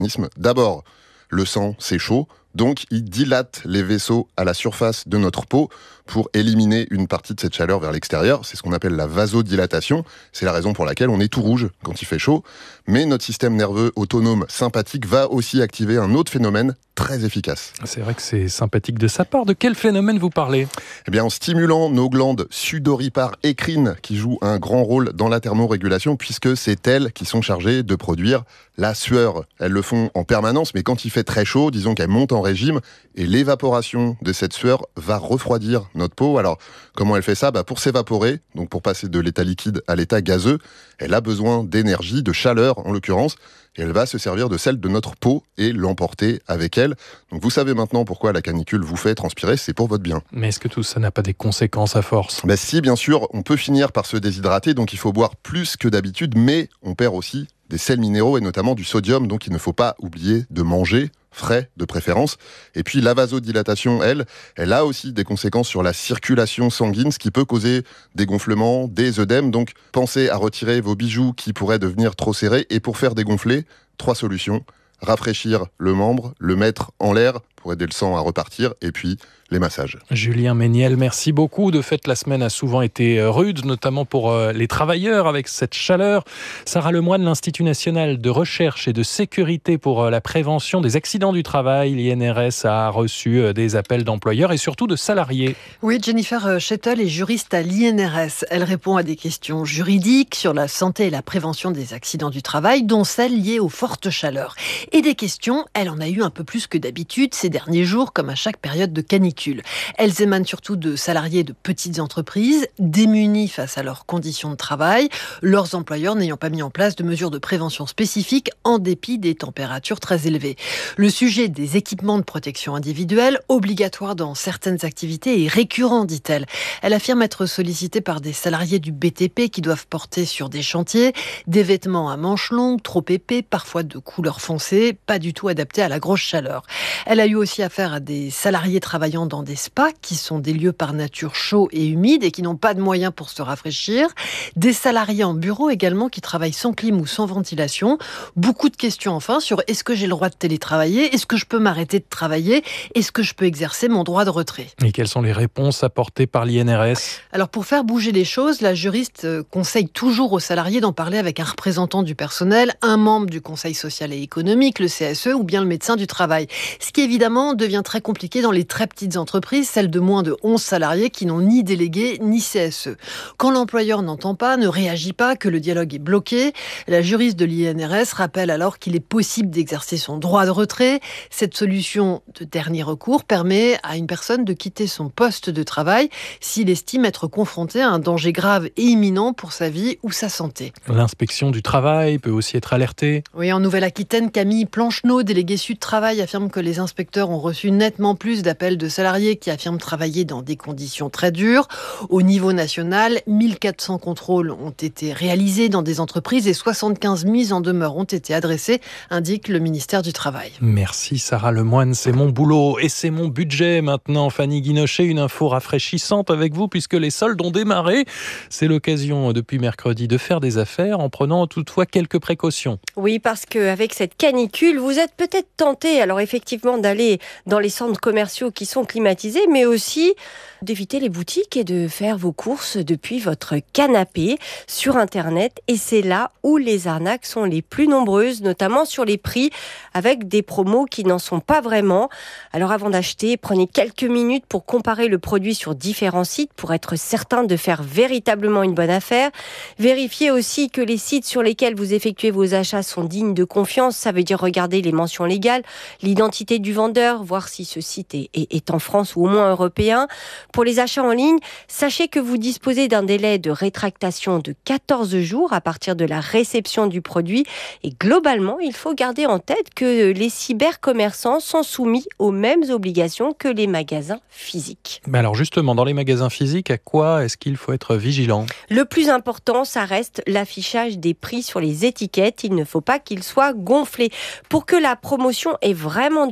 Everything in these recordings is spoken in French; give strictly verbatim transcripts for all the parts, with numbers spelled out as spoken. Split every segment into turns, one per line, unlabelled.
mécanismes. D'abord, le sang, c'est chaud, donc il dilate les vaisseaux à la surface de notre peau pour éliminer une partie de cette chaleur vers l'extérieur. C'est ce qu'on appelle la vasodilatation. C'est la raison pour laquelle on est tout rouge quand il fait chaud. Mais notre système nerveux autonome sympathique va aussi activer un autre phénomène très efficace.
C'est vrai que c'est sympathique de sa part. De quel phénomène vous parlez ?
Eh bien, en stimulant nos glandes sudoripares écrines qui jouent un grand rôle dans la thermorégulation, puisque c'est elles qui sont chargées de produire la sueur. Elles le font en permanence, mais quand il fait très chaud, disons qu'elles montent en régime et l'évaporation de cette sueur va refroidir notre peau. Alors, comment elle fait ça ? Bah, pour s'évaporer, donc pour passer de l'état liquide à l'état gazeux, elle a besoin d'énergie, de chaleur en l'occurrence, et elle va se servir de celle de notre peau et l'emporter avec elle. Donc vous savez maintenant pourquoi la canicule vous fait transpirer, c'est pour votre bien.
Mais est-ce que tout ça n'a pas des conséquences à force ?
Bah si, bien sûr, on peut finir par se déshydrater, donc il faut boire plus que d'habitude, mais on perd aussi des sels minéraux et notamment du sodium, donc il ne faut pas oublier de manger frais de préférence. Et puis la vasodilatation, elle, elle a aussi des conséquences sur la circulation sanguine, ce qui peut causer des gonflements, des œdèmes. Donc pensez à retirer vos bijoux qui pourraient devenir trop serrés. Et pour faire dégonfler, trois solutions. Rafraîchir le membre, le mettre en l'air pour aider le sang à repartir, et puis les massages.
Julien Méniel, merci beaucoup. De fait, la semaine a souvent été rude, notamment pour les travailleurs avec cette chaleur. Sarah Lemoine, l'Institut national de recherche et de sécurité pour la prévention des accidents du travail, l'I N R S, a reçu des appels d'employeurs et surtout de salariés.
Oui, Jennifer Shettle est juriste à l'I N R S. Elle répond à des questions juridiques sur la santé et la prévention des accidents du travail, dont celles liées aux fortes chaleurs. Et des questions, elle en a eu un peu plus que d'habitude ces derniers jours, comme à chaque période de canicule. Elles émanent surtout de salariés de petites entreprises, démunis face à leurs conditions de travail, leurs employeurs n'ayant pas mis en place de mesures de prévention spécifiques en dépit des températures très élevées. Le sujet des équipements de protection individuelle, obligatoires dans certaines activités, est récurrent, dit-elle. Elle affirme être sollicitée par des salariés du B T P qui doivent porter sur des chantiers des vêtements à manches longues, trop épais, parfois de couleur foncée, pas du tout adaptés à la grosse chaleur. Elle a eu aussi affaire à des salariés travaillant dans des spas, qui sont des lieux par nature chauds et humides et qui n'ont pas de moyens pour se rafraîchir. Des salariés en bureau également qui travaillent sans clim ou sans ventilation. Beaucoup de questions enfin sur est-ce que j'ai le droit de télétravailler ? Est-ce que je peux m'arrêter de travailler ? Est-ce que je peux exercer mon droit de retrait ?
Et quelles sont les réponses apportées par l'I N R S ?
Alors pour faire bouger les choses, la juriste conseille toujours aux salariés d'en parler avec un représentant du personnel, un membre du Conseil social et économique, le C S E ou bien le médecin du travail. Ce qui évidemment devient très compliqué dans les très petites entreprises, celles de moins de onze salariés qui n'ont ni délégué ni C S E. Quand l'employeur n'entend pas, ne réagit pas, que le dialogue est bloqué, la juriste de l'I N R S rappelle alors qu'il est possible d'exercer son droit de retrait. Cette solution de dernier recours permet à une personne de quitter son poste de travail s'il estime être confronté à un danger grave et imminent pour sa vie ou sa santé.
L'inspection du travail peut aussi être alertée.
Oui, en Nouvelle-Aquitaine, Camille Plancheneau, déléguée Sud Travail, affirme que les inspecteurs ont reçu nettement plus d'appels de salariés qui affirment travailler dans des conditions très dures. Au niveau national, mille quatre cents contrôles ont été réalisés dans des entreprises et soixante-quinze mises en demeure ont été adressées, indique le ministère du Travail.
Merci Sarah Lemoine, c'est mon boulot et c'est mon budget maintenant. Fanny Guinochet, une info rafraîchissante avec vous puisque les soldes ont démarré. C'est l'occasion depuis mercredi de faire des affaires en prenant toutefois quelques précautions.
Oui, parce qu'avec cette canicule, vous êtes peut-être tenté, alors effectivement, d'aller dans les centres commerciaux qui sont climatisés, mais aussi d'éviter les boutiques et de faire vos courses depuis votre canapé sur Internet. Et c'est là où les arnaques sont les plus nombreuses, notamment sur les prix, avec des promos qui n'en sont pas vraiment. Alors avant d'acheter, prenez quelques minutes pour comparer le produit sur différents sites pour être certain de faire véritablement une bonne affaire. Vérifiez aussi que les sites sur lesquels vous effectuez vos achats sont dignes de confiance. Ça veut dire regarder les mentions légales, l'identité du vendeur, voir si ce site est, est, est en France ou au moins européen. Pour les achats en ligne, sachez que vous disposez d'un délai de rétractation de quatorze jours à partir de la réception du produit. Et globalement, il faut garder en tête que les cybercommerçants sont soumis aux mêmes obligations que les magasins physiques.
Mais alors justement, dans les magasins physiques, à quoi est-ce qu'il faut être vigilant ?
Le plus important, ça reste l'affichage des prix sur les étiquettes. Il ne faut pas qu'ils soient gonflés. Pour que la promotion ait vraiment du sens,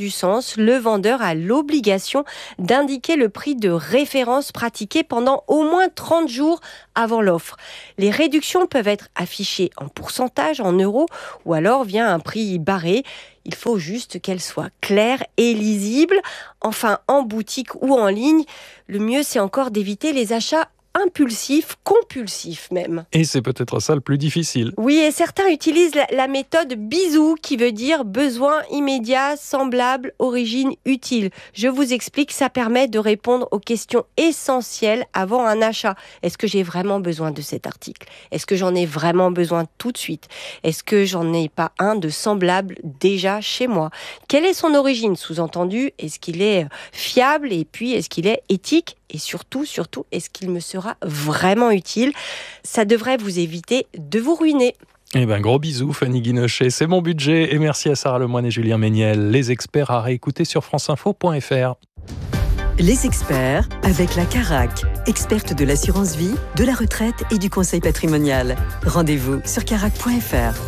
France, le vendeur a l'obligation d'indiquer le prix de référence pratiqué pendant au moins trente jours avant l'offre. Les réductions peuvent être affichées en pourcentage, en euros, ou alors via un prix barré. Il faut juste qu'elle soit claire et lisible. Enfin, en boutique ou en ligne, le mieux c'est encore d'éviter les achats impulsif, compulsif même.
Et c'est peut-être ça le plus difficile.
Oui, et certains utilisent la, la méthode BISOU, qui veut dire besoin immédiat, semblable, origine utile. Je vous explique, ça permet de répondre aux questions essentielles avant un achat. Est-ce que j'ai vraiment besoin de cet article ? Est-ce que j'en ai vraiment besoin tout de suite ? Est-ce que j'en ai pas un de semblable déjà chez moi ? Quelle est son origine ? Sous-entendu, est-ce qu'il est fiable ? Et puis, est-ce qu'il est éthique ? Et surtout, surtout, est-ce qu'il me sera vraiment utile ? Ça devrait vous éviter de vous ruiner.
Eh ben, gros bisous, Fanny Guinochet. C'est mon budget. Et merci à Sarah Lemoine et Julien Méniel. Les experts à réécouter sur franceinfo point f r.
Les experts avec la Carac, experte de l'assurance vie, de la retraite et du conseil patrimonial. Rendez-vous sur carac point f r.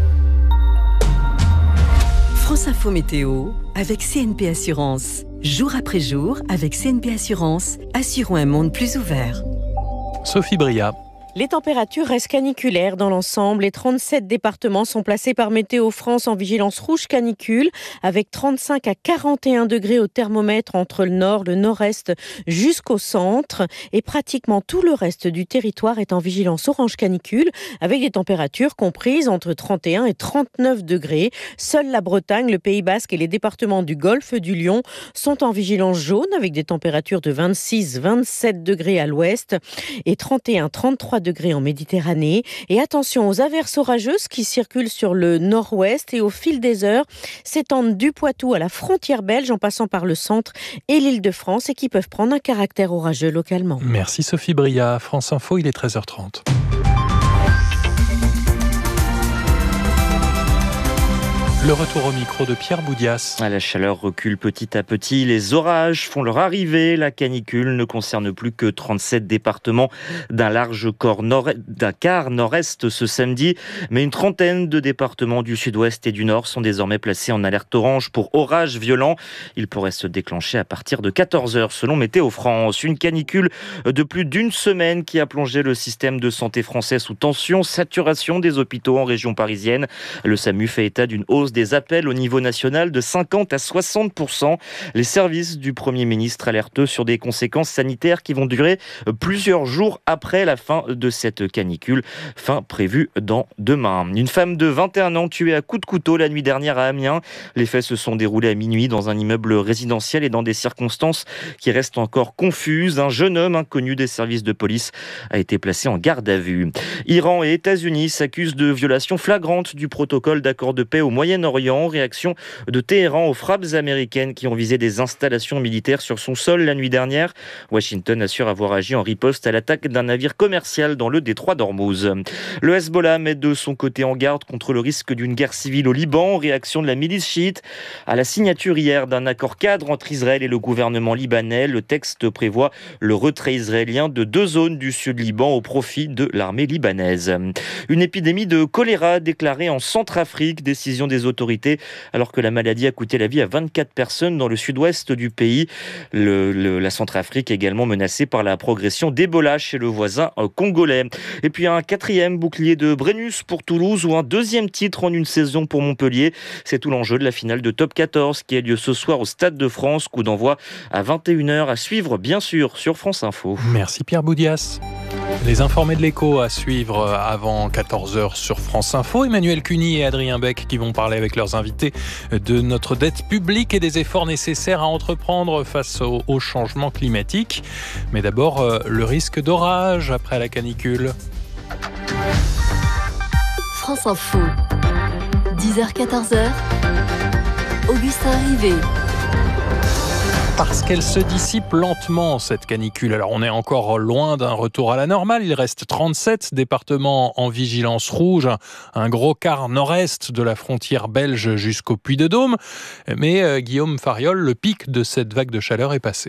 France Info Météo avec C N P Assurance. Jour après jour, avec C N P Assurance, assurons un monde plus ouvert.
Sophie Bria.
Les températures restent caniculaires dans l'ensemble. Les trente-sept départements sont placés par Météo France en vigilance rouge canicule, avec trente-cinq à quarante et un degrés au thermomètre entre le nord, le nord-est jusqu'au centre. Et pratiquement tout le reste du territoire est en vigilance orange canicule, avec des températures comprises entre trente et un et trente-neuf degrés. Seule la Bretagne, le Pays Basque et les départements du Golfe du Lion sont en vigilance jaune, avec des températures de vingt-six à vingt-sept degrés à l'ouest et trente et un à trente-trois degrés en Méditerranée. Et attention aux averses orageuses qui circulent sur le nord-ouest et au fil des heures s'étendent du Poitou à la frontière belge en passant par le centre et l'Île-de-France et qui peuvent prendre un caractère orageux localement.
Merci Sophie Bria. France Info, il est treize heures trente. Le retour au micro de Pierre Boudias.
La chaleur recule petit à petit, les orages font leur arrivée. La canicule ne concerne plus que trente-sept départements d'un large corps nord, d'un quart nord-est ce samedi. Mais une trentaine de départements du sud-ouest et du nord sont désormais placés en alerte orange pour orages violents. Ils pourraient se déclencher à partir de quatorze heures selon Météo France. Une canicule de plus d'une semaine qui a plongé le système de santé français sous tension. Saturation des hôpitaux en région parisienne. Le SAMU fait état d'une hausse des appels au niveau national de cinquante à soixante pour cent. Les services du Premier ministre alertent sur des conséquences sanitaires qui vont durer plusieurs jours après la fin de cette canicule, fin prévue dans demain. Une femme de vingt et un ans tuée à coups de couteau la nuit dernière à Amiens. Les faits se sont déroulés à minuit dans un immeuble résidentiel et dans des circonstances qui restent encore confuses. Un jeune homme inconnu des services de police a été placé en garde à vue. Iran et États-Unis s'accusent de violation flagrante du protocole d'accord de paix au Moyen-Orient. Réaction de Téhéran aux frappes américaines qui ont visé des installations militaires sur son sol la nuit dernière. Washington assure avoir agi en riposte à l'attaque d'un navire commercial dans le détroit d'Ormuz. Le Hezbollah met de son côté en garde contre le risque d'une guerre civile au Liban. Réaction de la milice chiite à la signature hier d'un accord cadre entre Israël et le gouvernement libanais. Le texte prévoit le retrait israélien de deux zones du sud Liban au profit de l'armée libanaise. Une épidémie de choléra déclarée en Centrafrique. Décision des autorités alors que la maladie a coûté la vie à vingt-quatre personnes dans le sud-ouest du pays. Le, le, la Centrafrique est également menacée par la progression d'Ebola chez le voisin congolais. Et puis un quatrième bouclier de Brennus pour Toulouse ou un deuxième titre en une saison pour Montpellier. C'est tout l'enjeu de la finale de Top quatorze qui a lieu ce soir au Stade de France. Coup d'envoi à vingt et une heures à suivre bien sûr sur France Info.
Merci Pierre Boudias. Les informés de l'écho à suivre avant quatorze heures sur France Info. Emmanuel Cuny et Adrien Beck qui vont parler avec leurs invités de notre dette publique et des efforts nécessaires à entreprendre face au, au changement climatique. Mais d'abord, le risque d'orage après la canicule.
France Info, dix heures quatorze heures, Augustin Rivet.
Parce qu'elle se dissipe lentement, cette canicule. Alors, on est encore loin d'un retour à la normale. Il reste trente-sept départements en vigilance rouge, un gros quart nord-est de la frontière belge jusqu'au Puy-de-Dôme. Mais euh, Guillaume Fariol, le pic de cette vague de chaleur est passé.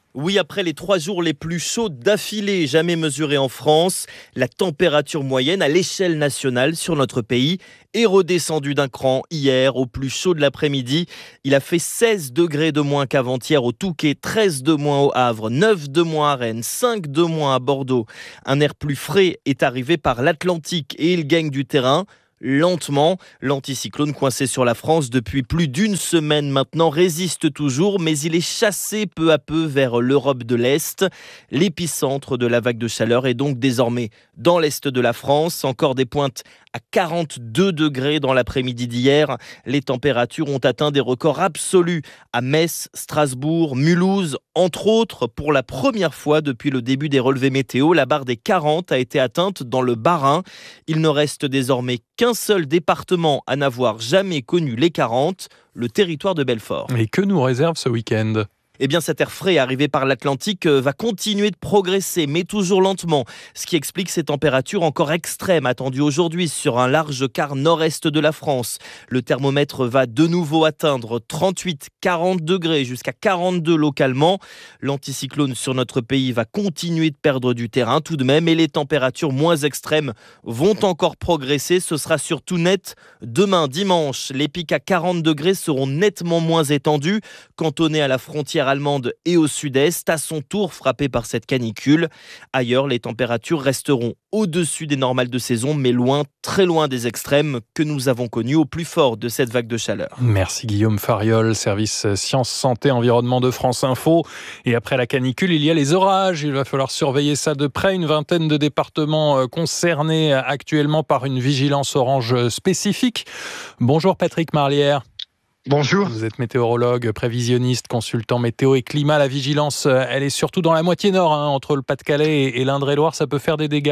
Oui, après les trois jours les plus chauds d'affilée jamais mesurés en France, la température moyenne à l'échelle nationale sur notre pays est redescendue d'un cran hier au plus chaud de l'après-midi. Il a fait seize degrés de moins qu'avant-hier au Touquet, treize de moins au Havre, neuf de moins à Rennes, cinq de moins à Bordeaux. Un air plus frais est arrivé par l'Atlantique et il gagne du terrain. Lentement, l'anticyclone coincé sur la France depuis plus d'une semaine maintenant résiste toujours, mais il est chassé peu à peu vers l'Europe de l'Est. L'épicentre de la vague de chaleur est donc désormais dans l'Est de la France. Encore des pointes à quarante-deux degrés dans l'après-midi d'hier. Les températures ont atteint des records absolus à Metz, Strasbourg, Mulhouse, entre autres. Pour la première fois depuis le début des relevés météo, la barre des quarante a été atteinte dans le Bas-Rhin. Il ne reste désormais qu'un seul département à n'avoir jamais connu les quarante, le territoire de Belfort.
Et que nous réserve ce week-end ?
Eh bien, cet air frais arrivé par l'Atlantique va continuer de progresser, mais toujours lentement. Ce qui explique ces températures encore extrêmes attendues aujourd'hui sur un large quart nord-est de la France. Le thermomètre va de nouveau atteindre trente-huit à quarante degrés, jusqu'à quarante-deux localement. L'anticyclone sur notre pays va continuer de perdre du terrain tout de même, et les températures moins extrêmes vont encore progresser. Ce sera surtout net demain, dimanche. Les pics à quarante degrés seront nettement moins étendus, cantonnés à la frontière allemande et au sud-est, à son tour frappé par cette canicule. Ailleurs, les températures resteront au-dessus des normales de saison, mais loin, très loin des extrêmes que nous avons connus au plus fort de cette vague de chaleur.
Merci Guillaume Fariol, service Sciences, Santé, Environnement de France Info. Et après la canicule, il y a les orages. Il va falloir surveiller ça de près. Une vingtaine de départements concernés actuellement par une vigilance orange spécifique. Bonjour Patrick Marlière.
Bonjour.
Vous êtes météorologue, prévisionniste, consultant météo et climat. La vigilance, elle est surtout dans la moitié nord, hein, entre le Pas-de-Calais et l'Indre-et-Loire. Ça peut faire des dégâts ?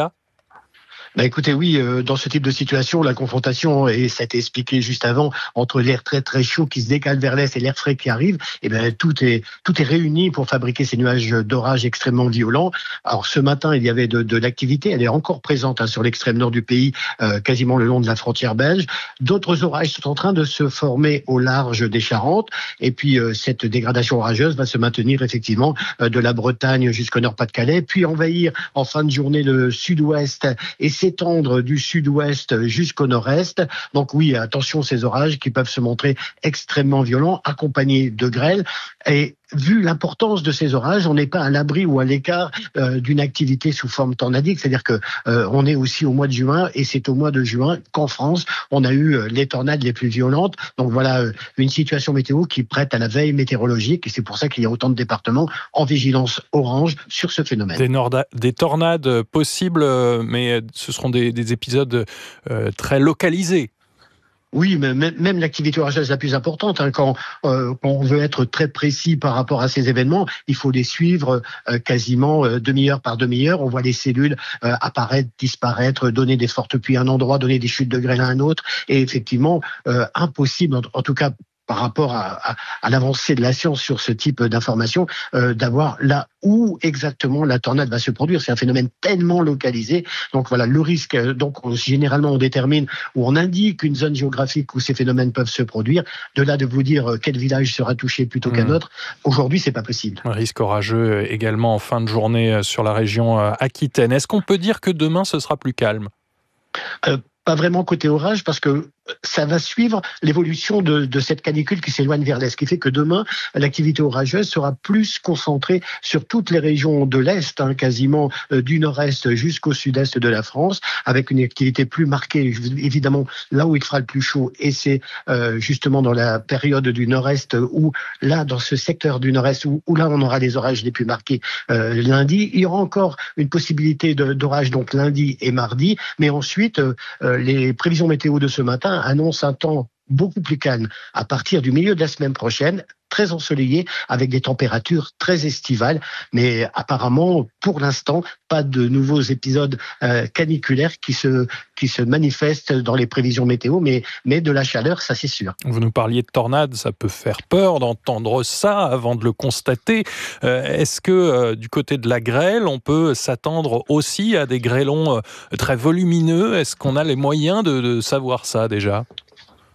Bah écoutez, oui, euh, dans ce type de situation, la confrontation, et ça a été expliqué juste avant, entre l'air très très chaud qui se décale vers l'est et l'air frais qui arrive, et ben tout est tout est réuni pour fabriquer ces nuages d'orage extrêmement violents. Alors ce matin, il y avait de, de l'activité, elle est encore présente hein, sur l'extrême nord du pays, euh, quasiment le long de la frontière belge. D'autres orages sont en train de se former au large des Charentes, et puis euh, cette dégradation orageuse va se maintenir effectivement euh, de la Bretagne jusqu'au Nord-Pas-de-Calais, puis envahir en fin de journée le sud-ouest et s'étendre du sud-ouest jusqu'au nord-est. Donc oui, attention ces orages qui peuvent se montrer extrêmement violents, accompagnés de grêle. Et vu l'importance de ces orages, on n'est pas à l'abri ou à l'écart euh, d'une activité sous forme tornadique. C'est-à-dire que euh, on est aussi au mois de juin, et c'est au mois de juin qu'en France, on a eu euh, les tornades les plus violentes. Donc voilà euh, une situation météo qui prête à la veille météorologique, et c'est pour ça qu'il y a autant de départements en vigilance orange sur ce phénomène.
Des, norda- des tornades possibles, euh, mais ce seront des, des épisodes euh, très localisés.
Oui, mais même l'activité orageuse la plus importante, hein, quand, euh, quand on veut être très précis par rapport à ces événements, il faut les suivre euh, quasiment euh, demi-heure par demi-heure. On voit les cellules euh, apparaître, disparaître, donner des fortes pluies à un endroit, donner des chutes de grêle à un autre. Et effectivement, euh, impossible, en, en tout cas par rapport à, à, à l'avancée de la science sur ce type d'informations, euh, d'avoir là où exactement la tornade va se produire. C'est un phénomène tellement localisé. Donc voilà, le risque, donc on, généralement on détermine ou on indique une zone géographique où ces phénomènes peuvent se produire. De là de vous dire quel village sera touché plutôt mmh. qu'un autre, aujourd'hui c'est pas possible.
Un risque orageux également en fin de journée sur la région Aquitaine. Est-ce qu'on peut dire que demain ce sera plus calme ?
euh, Pas vraiment côté orage, parce que ça va suivre l'évolution de, de cette canicule qui s'éloigne vers l'est, ce qui fait que demain, l'activité orageuse sera plus concentrée sur toutes les régions de l'est, hein, quasiment euh, du nord-est jusqu'au sud-est de la France, avec une activité plus marquée, évidemment, là où il fera le plus chaud, et c'est euh, justement dans la période du nord-est, où là, dans ce secteur du nord-est, où, où là, on aura les orages les plus marqués euh, lundi. Il y aura encore une possibilité de, d'orage, donc lundi et mardi, mais ensuite, euh, les prévisions météo de ce matin annonce un temps beaucoup plus calme à partir du milieu de la semaine prochaine, très ensoleillé, avec des températures très estivales, mais apparemment, pour l'instant, pas de nouveaux épisodes euh, caniculaires qui se, qui se manifestent dans les prévisions météo, mais, mais de la chaleur, ça c'est sûr.
Vous nous parliez de tornades, ça peut faire peur d'entendre ça avant de le constater. Euh, est-ce que euh, du côté de la grêle, on peut s'attendre aussi à des grêlons euh, très volumineux ? Est-ce qu'on a les moyens de, de savoir ça déjà ?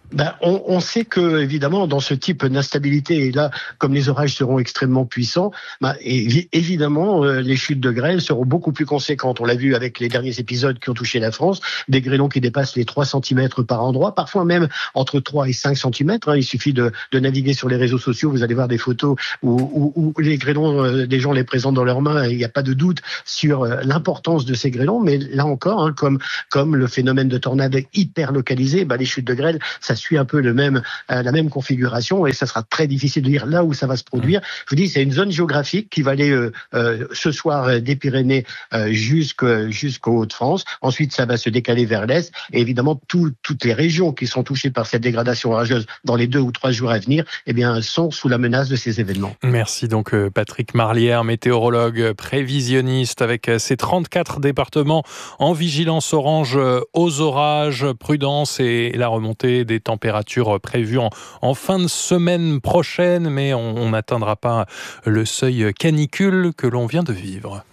Ben, on, on sait que, évidemment, dans ce type d'instabilité, et là, comme les orages seront extrêmement puissants, ben, et, évidemment, euh, les chutes de grêle seront beaucoup plus conséquentes. On l'a vu avec les derniers épisodes qui ont touché la France, des grêlons qui dépassent les trois centimètres par endroit, parfois même entre trois et cinq centimètres. Hein. Il suffit de, de naviguer sur les réseaux sociaux, vous allez voir des photos où, où, où les grêlons, euh, des gens les présentent dans leurs mains, et il n'y a pas de doute sur euh, l'importance de ces grêlons. Mais là encore, hein, comme, comme le phénomène de tornade hyper localisé, ben, les chutes de grêle, ça suit un peu le même, euh, la même configuration, et ça sera très difficile de dire là où ça va se produire. Je vous dis, c'est une zone géographique qui va aller euh, euh, ce soir euh, des Pyrénées euh, jusqu'au, jusqu'aux Hauts-de-France. Ensuite, ça va se décaler vers l'est, et évidemment, tout, toutes les régions qui sont touchées par cette dégradation orageuse dans les deux ou trois jours à venir, eh bien, sont sous la menace de ces événements.
Merci donc Patrick Marlière, météorologue prévisionniste, avec ces trente-quatre départements en vigilance orange aux orages. Prudence et la remontée des températures prévues en, en fin de semaine prochaine, mais on n'atteindra pas le seuil canicule que l'on vient de vivre.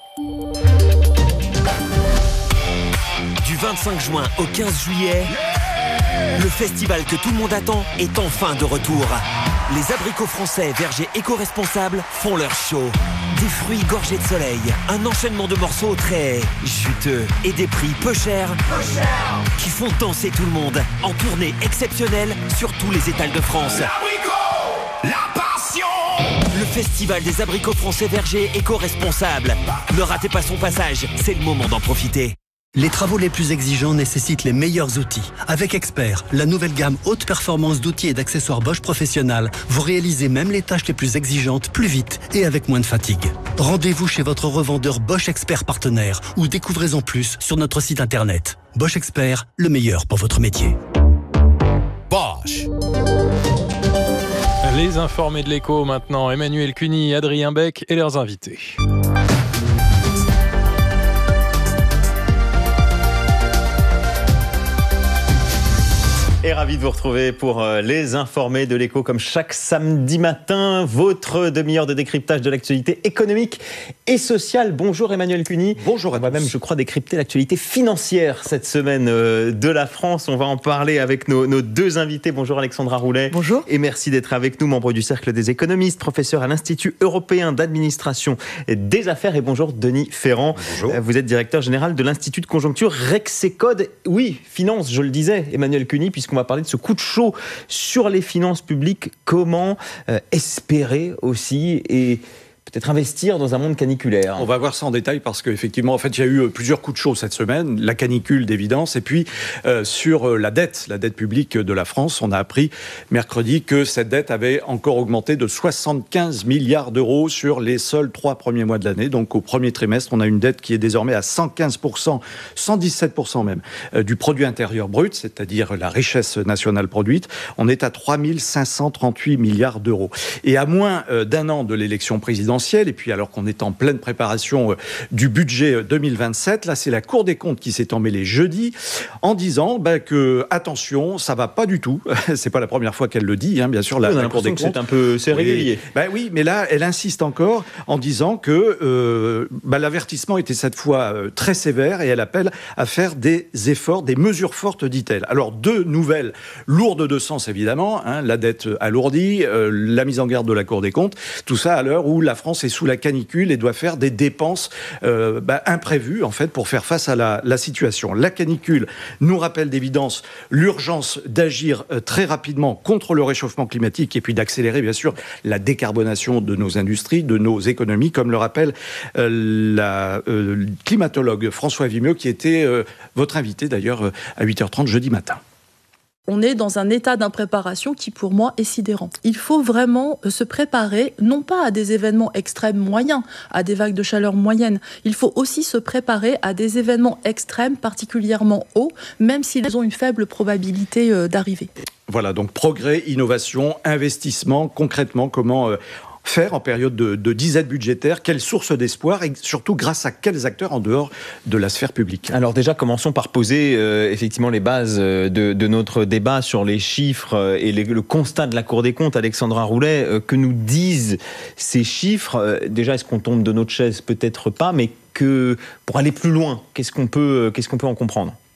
Du vingt-cinq juin au quinze juillet, le festival que tout le monde attend est enfin de retour. Les abricots français vergers éco-responsables font leur show. Des fruits gorgés de soleil, un enchaînement de morceaux très juteux et des prix peu chers, peu cher, qui font danser tout le monde en tournée exceptionnelle sur tous les étals de France. L'abricot, la passion. Le festival des abricots français vergers éco-responsables. Ne ratez pas son passage, c'est le moment d'en profiter.
Les travaux les plus exigeants nécessitent les meilleurs outils. Avec Expert, la nouvelle gamme haute performance d'outils et d'accessoires Bosch Professionnal, vous réalisez même les tâches les plus exigeantes plus vite et avec moins de fatigue. Rendez-vous chez votre revendeur Bosch Expert partenaire ou découvrez-en plus sur notre site internet. Bosch Expert, le meilleur pour votre métier.
Bosch. Les informés de l'écho maintenant, Emmanuel Cuny, Adrien Beck et leurs invités.
Et ravi de vous retrouver pour les informés de l'écho, comme chaque samedi matin, votre demi-heure de décryptage de l'actualité économique et sociale. Bonjour Emmanuel Cuny.
Bonjour.
On va même, je crois, décrypter l'actualité financière cette semaine de la France. On va en parler avec nos, nos deux invités. Bonjour Alexandra Roulet.
Bonjour.
Et merci d'être avec nous, membre du Cercle des économistes, professeur à l'Institut européen d'administration des affaires. Et bonjour Denis Ferrand.
Bonjour.
Vous êtes directeur général de l'Institut de conjoncture Rexecode. Oui, finance, je le disais, Emmanuel Cuny, puisqu'on va parler de ce coup de chaud sur les finances publiques. Comment euh, espérer aussi et peut-être investir dans un monde caniculaire?
On va voir ça en détail parce qu'effectivement, en fait, il y a eu plusieurs coups de chaud cette semaine. La canicule, d'évidence. Et puis, euh, sur la dette, la dette publique de la France, on a appris mercredi que cette dette avait encore augmenté de soixante-quinze milliards d'euros sur les seuls trois premiers mois de l'année. Donc, au premier trimestre, on a une dette qui est désormais à cent quinze pour cent, cent dix-sept pour cent même, euh, du produit intérieur brut, c'est-à-dire la richesse nationale produite. On est à trois mille cinq cent trente-huit milliards d'euros. Et à moins euh, d'un an de l'élection présidentielle, et puis alors qu'on est en pleine préparation du budget deux mille vingt-sept, là c'est la Cour des comptes qui s'est emmêlée jeudi en disant bah, que attention, ça va pas du tout. C'est pas la première fois qu'elle le dit, hein, bien sûr. La,
on a
la Cour des
que
comptes,
c'est un peu c'est régulier.
Oui, bah, oui, mais là elle insiste encore en disant que euh, bah, l'avertissement était cette fois euh, très sévère et elle appelle à faire des efforts, des mesures fortes, dit-elle. Alors deux nouvelles lourdes de sens évidemment, hein, la dette alourdie, euh, la mise en garde de la Cour des comptes, tout ça à l'heure où la France est sous la canicule et doit faire des dépenses euh, bah, imprévues en fait pour faire face à la, la situation. La canicule nous rappelle d'évidence l'urgence d'agir euh, très rapidement contre le réchauffement climatique et puis d'accélérer bien sûr la décarbonation de nos industries, de nos économies, comme le rappelle euh, la euh, climatologue François Vimeux qui était euh, votre invité d'ailleurs euh, à huit heures trente jeudi matin.
On est dans un état d'impréparation qui, pour moi, est sidérant. Il faut vraiment se préparer, non pas à des événements extrêmes moyens, à des vagues de chaleur moyennes. Il faut aussi se préparer à des événements extrêmes particulièrement hauts, même s'ils ont une faible probabilité d'arriver.
Voilà, donc progrès, innovation, investissement, concrètement, comment... Euh, faire en période de, de disette budgétaire, quelle source d'espoir et surtout grâce à quels acteurs en dehors de la sphère publique?
Alors déjà, commençons par poser euh, effectivement les bases de, de notre débat sur les chiffres euh, et les, le constat de la Cour des comptes. Alexandra Roulet, euh, que nous disent ces chiffres? euh, Déjà, est-ce qu'on tombe de notre chaise? Peut-être pas, mais que pour aller plus loin, qu'est-ce qu'on peut, qu'est-ce qu'on peut en comprendre?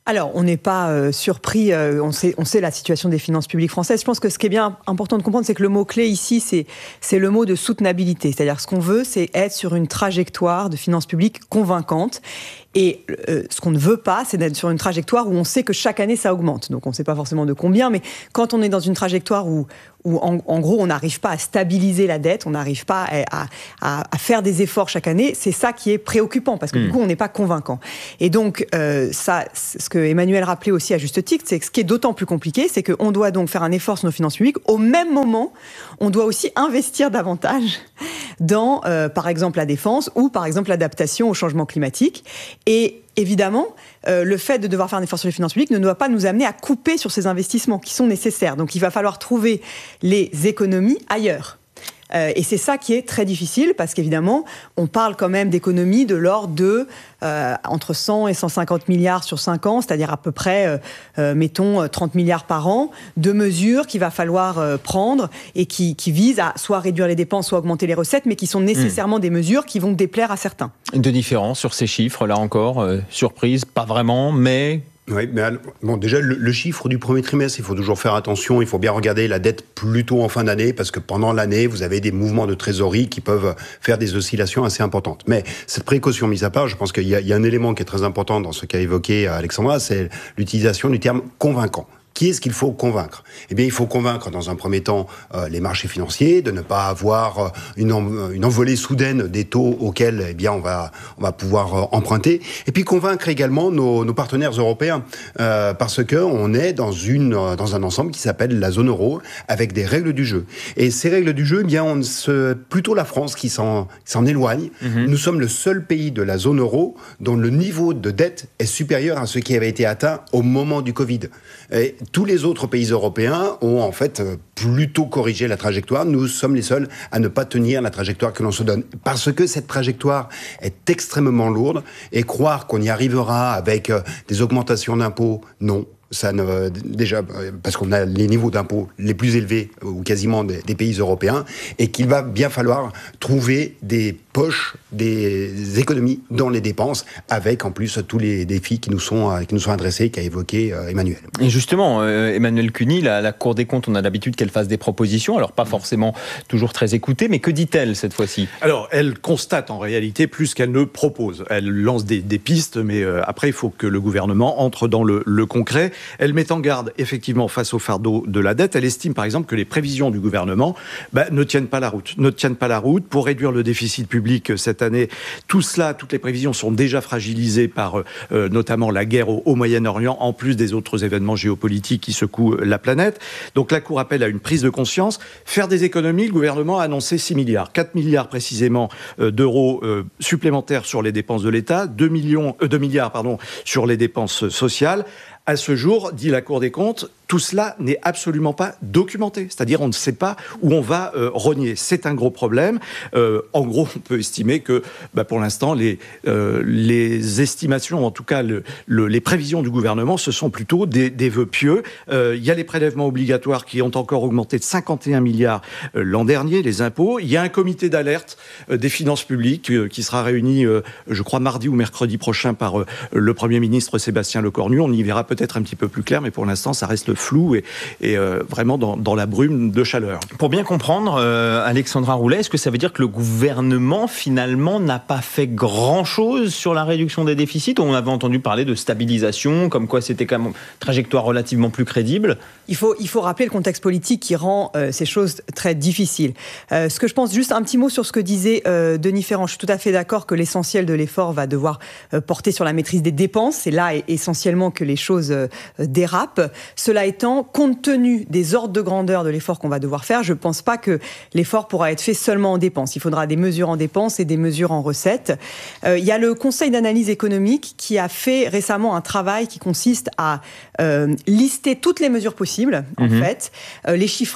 Alors, on n'est pas euh, surpris, euh, on, sait, on sait la situation des finances publiques françaises. Je pense que ce qui est bien important de comprendre, c'est que le mot-clé ici, c'est, c'est le mot de soutenabilité. C'est-à-dire, ce qu'on veut, c'est être sur une trajectoire de finances publiques convaincante. Et euh, ce qu'on ne veut pas, c'est d'être sur une trajectoire où on sait que chaque année, ça augmente. Donc, on ne sait pas forcément de combien, mais quand on est dans une trajectoire où, où en, en gros, on n'arrive pas à stabiliser la dette, on n'arrive pas à, à, à faire des efforts chaque année, c'est ça qui est préoccupant, parce que mmh. du coup, on n'est pas convaincant. Et donc, euh, ça, ce que Emmanuel rappelait aussi à juste titre, c'est que ce qui est d'autant plus compliqué, c'est qu'on doit donc faire un effort sur nos finances publiques. Au même moment, on doit aussi investir davantage dans, euh, par exemple, la défense ou, par exemple, l'adaptation au changement climatique. Et évidemment, euh, le fait de devoir faire un effort sur les finances publiques ne doit pas nous amener à couper sur ces investissements qui sont nécessaires. Donc, il va falloir trouver les économies ailleurs. Euh, et c'est ça qui est très difficile, parce qu'évidemment, on parle quand même d'économies de l'ordre de euh, entre cent et cent cinquante milliards sur cinq ans, c'est-à-dire à peu près, euh, euh, mettons, trente milliards par an, de mesures qu'il va falloir euh, prendre et qui, qui visent à soit réduire les dépenses, soit augmenter les recettes, mais qui sont nécessairement mmh. des mesures qui vont déplaire à certains.
De différence sur ces chiffres, là encore, euh, surprise, pas vraiment, mais...
Oui, mais bon, déjà, le, le chiffre du premier trimestre, il faut toujours faire attention, il faut bien regarder la dette plutôt en fin d'année, parce que pendant l'année, vous avez des mouvements de trésorerie qui peuvent faire des oscillations assez importantes. Mais cette précaution mise à part, je pense qu'il y a, il y a un élément qui est très important dans ce qu'a évoqué Alexandra, c'est l'utilisation du terme « convaincant ». Qui est-ce qu'il faut convaincre ? Eh bien, il faut convaincre, dans un premier temps, euh, les marchés financiers de ne pas avoir une, en, une envolée soudaine des taux auxquels, eh bien, on va, on va pouvoir euh, emprunter. Et puis, convaincre également nos, nos partenaires européens, euh, parce que on est dans une, dans un ensemble qui s'appelle la zone euro, avec des règles du jeu. Et ces règles du jeu, eh bien, on se, plutôt la France qui s'en, s'en éloigne. Mm-hmm. Nous sommes le seul pays de la zone euro dont le niveau de dette est supérieur à ce qui avait été atteint au moment du Covid. Et tous les autres pays européens ont en fait plutôt corrigé la trajectoire. Nous sommes les seuls à ne pas tenir la trajectoire que l'on se donne. Parce que cette trajectoire est extrêmement lourde, et croire qu'on y arrivera avec des augmentations d'impôts, non. Ça ne, déjà, parce qu'on a les niveaux d'impôts les plus élevés, ou quasiment des, des pays européens, et qu'il va bien falloir trouver des poches, des économies dans les dépenses, avec en plus tous les défis qui nous sont, qui nous sont adressés, qu'a évoqué euh, Emmanuel.
Et justement, euh, Emmanuel Cuny, la, la Cour des comptes, on a l'habitude qu'elle fasse des propositions, alors pas forcément toujours très écoutées, mais que dit-elle cette fois-ci ?
Alors, elle constate en réalité plus qu'elle ne propose. Elle lance des, des pistes, mais euh, après, il faut que le gouvernement entre dans le, le concret. Elle met en garde, effectivement, face au fardeau de la dette. Elle estime, par exemple, que les prévisions du gouvernement bah, ne tiennent pas la route. Ne tiennent pas la route pour réduire le déficit public cette année. Tout cela, toutes les prévisions sont déjà fragilisées par euh, notamment la guerre au, au Moyen-Orient, en plus des autres événements géopolitiques qui secouent la planète. Donc la Cour appelle à une prise de conscience. Faire des économies, le gouvernement a annoncé six milliards. quatre milliards précisément euh, d'euros euh, supplémentaires sur les dépenses de l'État, deux milliards pardon, sur les dépenses sociales. À ce jour, dit la Cour des comptes, tout cela n'est absolument pas documenté. C'est-à-dire, on ne sait pas où on va euh, rogner. C'est un gros problème. Euh, en gros, on peut estimer que, bah, pour l'instant, les, euh, les estimations, en tout cas, le, le, les prévisions du gouvernement, ce sont plutôt des, des vœux pieux. Euh, il y a les prélèvements obligatoires qui ont encore augmenté de cinquante et un milliards euh, l'an dernier, les impôts. Il y a un comité d'alerte euh, des finances publiques euh, qui sera réuni, euh, je crois, mardi ou mercredi prochain par euh, le Premier ministre Sébastien Lecornu. On y verra peut-être un petit peu plus clair, mais pour l'instant, ça reste le flou et, et euh, vraiment dans, dans la brume de chaleur.
Pour bien comprendre, euh, Alexandra Roulet, est-ce que ça veut dire que le gouvernement, finalement, n'a pas fait grand-chose sur la réduction des déficits ? On avait entendu parler de stabilisation, comme quoi c'était quand même une trajectoire relativement plus crédible.
Il faut, il faut rappeler le contexte politique qui rend euh, ces choses très difficiles. Euh, ce que je pense, juste un petit mot sur ce que disait euh, Denis Ferrand. Je suis tout à fait d'accord que l'essentiel de l'effort va devoir euh, porter sur la maîtrise des dépenses. C'est là essentiellement que les choses euh, dérapent. Cela étant, compte tenu des ordres de grandeur de l'effort qu'on va devoir faire, je ne pense pas que l'effort pourra être fait seulement en dépenses. Il faudra des mesures en dépenses et des mesures en recettes. Euh, il y a le Conseil d'analyse économique qui a fait récemment un travail qui consiste à euh, lister toutes les mesures possibles, en mmh. fait, euh, les chiffrer,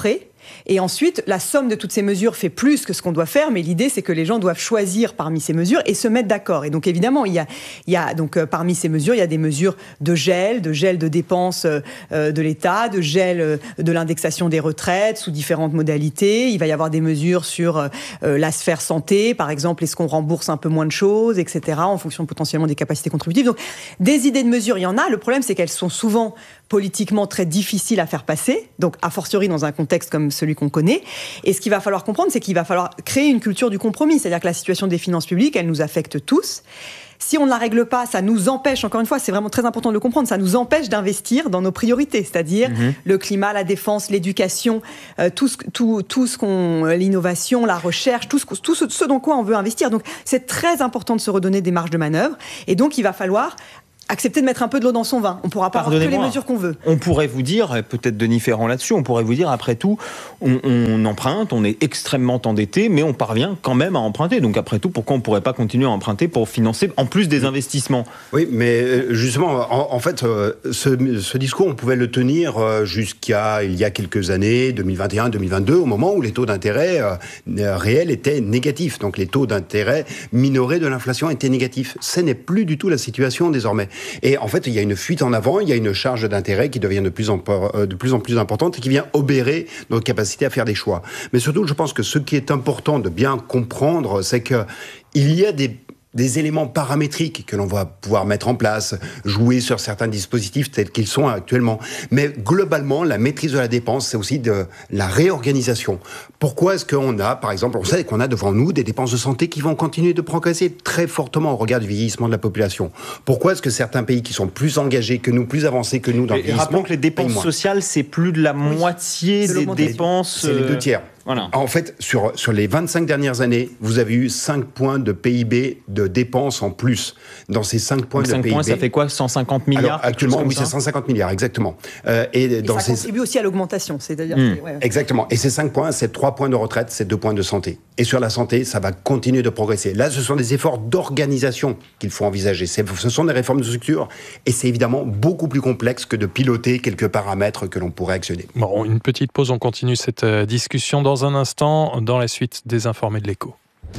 Et ensuite, la somme de toutes ces mesures fait plus que ce qu'on doit faire, mais l'idée, c'est que les gens doivent choisir parmi ces mesures et se mettre d'accord. Et donc, évidemment, il y a, il y a donc, euh, parmi ces mesures, il y a des mesures de gel, de gel de dépenses euh, de l'État, de gel euh, de l'indexation des retraites sous différentes modalités. Il va y avoir des mesures sur euh, la sphère santé, par exemple, est-ce qu'on rembourse un peu moins de choses, et cetera, en fonction potentiellement des capacités contributives. Donc, des idées de mesures, il y en a. Le problème, c'est qu'elles sont souvent politiquement très difficiles à faire passer, donc a fortiori dans un contexte comme celui qu'on connaît. Et ce qu'il va falloir comprendre, c'est qu'il va falloir créer une culture du compromis, c'est-à-dire que la situation des finances publiques, elle nous affecte tous. Si on ne la règle pas, ça nous empêche, encore une fois, c'est vraiment très important de le comprendre, ça nous empêche d'investir dans nos priorités, c'est-à-dire mmh. le climat, la défense, l'éducation, euh, tout, ce, tout, tout ce qu'on, l'innovation, la recherche, tout ce, tout ce, ce dans quoi on veut investir. Donc c'est très important de se redonner des marges de manœuvre. Et donc il va falloir accepter de mettre un peu de l'eau dans son vin. On ne pourra pas avoir que les mesures qu'on veut.
On pourrait vous dire, peut-être Denis Ferrand là-dessus, on pourrait vous dire, après tout, on, on emprunte, on est extrêmement endetté, mais on parvient quand même à emprunter. Donc après tout, pourquoi on ne pourrait pas continuer à emprunter pour financer, en plus des investissements ?
Oui, mais justement, en, en fait, ce, ce discours, on pouvait le tenir jusqu'à il y a quelques années, deux mille vingt et un, deux mille vingt-deux, au moment où les taux d'intérêt euh, réels étaient négatifs. Donc les taux d'intérêt minorés de l'inflation étaient négatifs. Ce n'est plus du tout la situation désormais. Et en fait, il y a une fuite en avant, il y a une charge d'intérêt qui devient de plus en, de plus, en plus importante et qui vient obérer notre capacité à faire des choix. Mais surtout, je pense que ce qui est important de bien comprendre, c'est qu'il y a des des éléments paramétriques que l'on va pouvoir mettre en place, jouer sur certains dispositifs tels qu'ils sont actuellement. Mais globalement, la maîtrise de la dépense, c'est aussi de la réorganisation. Pourquoi est-ce qu'on a, par exemple, on sait qu'on a devant nous des dépenses de santé qui vont continuer de progresser très fortement au regard du vieillissement de la population. Pourquoi est-ce que certains pays qui sont plus engagés que nous, plus avancés que nous dans le vieillissement...
Rappelons que les dépenses sociales, c'est plus de la oui. moitié des dépenses...
C'est les deux tiers.
Voilà.
En fait, sur, sur les vingt-cinq dernières années, vous avez eu cinq points de P I B de dépenses en plus. Dans ces cinq points de
cinq
P I B...
points, ça fait quoi, cent cinquante milliards?
Alors, actuellement, oui, c'est cent cinquante milliards, exactement.
Euh, et, et dans ça ces... contribue aussi à l'augmentation, c'est-à-dire...
Mmh.
Que, ouais, ouais.
Exactement. Et ces cinq points, c'est trois points de retraite, c'est deux points de santé. Et sur la santé, ça va continuer de progresser. Là, ce sont des efforts d'organisation qu'il faut envisager. C'est, ce sont des réformes de structure. Et c'est évidemment beaucoup plus complexe que de piloter quelques paramètres que l'on pourrait actionner.
Bon, une petite pause, on continue cette discussion dans un instant. Dans la suite des Informés de l'Écho.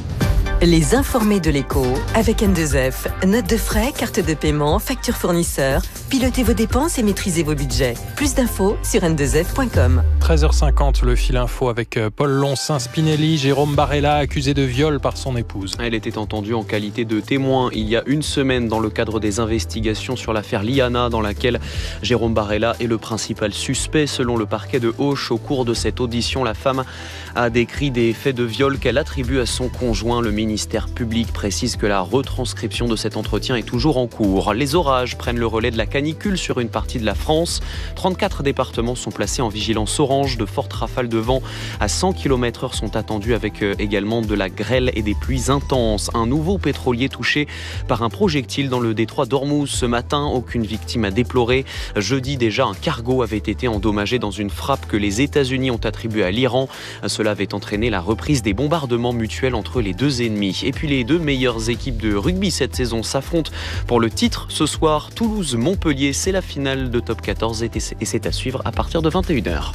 Les Informés de l'Écho avec N deux F. Notes de frais, carte de paiement, facture fournisseur. Pilotez vos dépenses et maîtrisez vos budgets. Plus d'infos sur n deux f point com.
treize heures cinquante, le fil info avec Paul Loncin-Spinelli. Jérôme Barella, accusé de viol par son épouse.
Elle était entendue en qualité de témoin il y a une semaine dans le cadre des investigations sur l'affaire Liana, dans laquelle Jérôme Barella est le principal suspect. Selon le parquet de Auch, au cours de cette audition, la femme a décrit des faits de viol qu'elle attribue à son conjoint. Le ministère public précise que la retranscription de cet entretien est toujours en cours. Les orages prennent le relais de la canicule sur une partie de la France. trente-quatre départements sont placés en vigilance orange. De fortes rafales de vent à cent kilomètres heure sont attendues, avec également de la grêle et des pluies intenses. Un nouveau pétrolier touché par un projectile dans le détroit d'Ormuz ce matin. Aucune victime à déplorer. Jeudi déjà, un cargo avait été endommagé dans une frappe que les États-Unis ont attribuée à l'Iran. Cela avait entraîné la reprise des bombardements mutuels entre les deux ennemis. Et puis les deux meilleures équipes de rugby cette saison s'affrontent pour le titre ce soir. Toulouse-Montpellier, c'est la finale de Top quatorze et c'est à suivre à partir de vingt et une heures.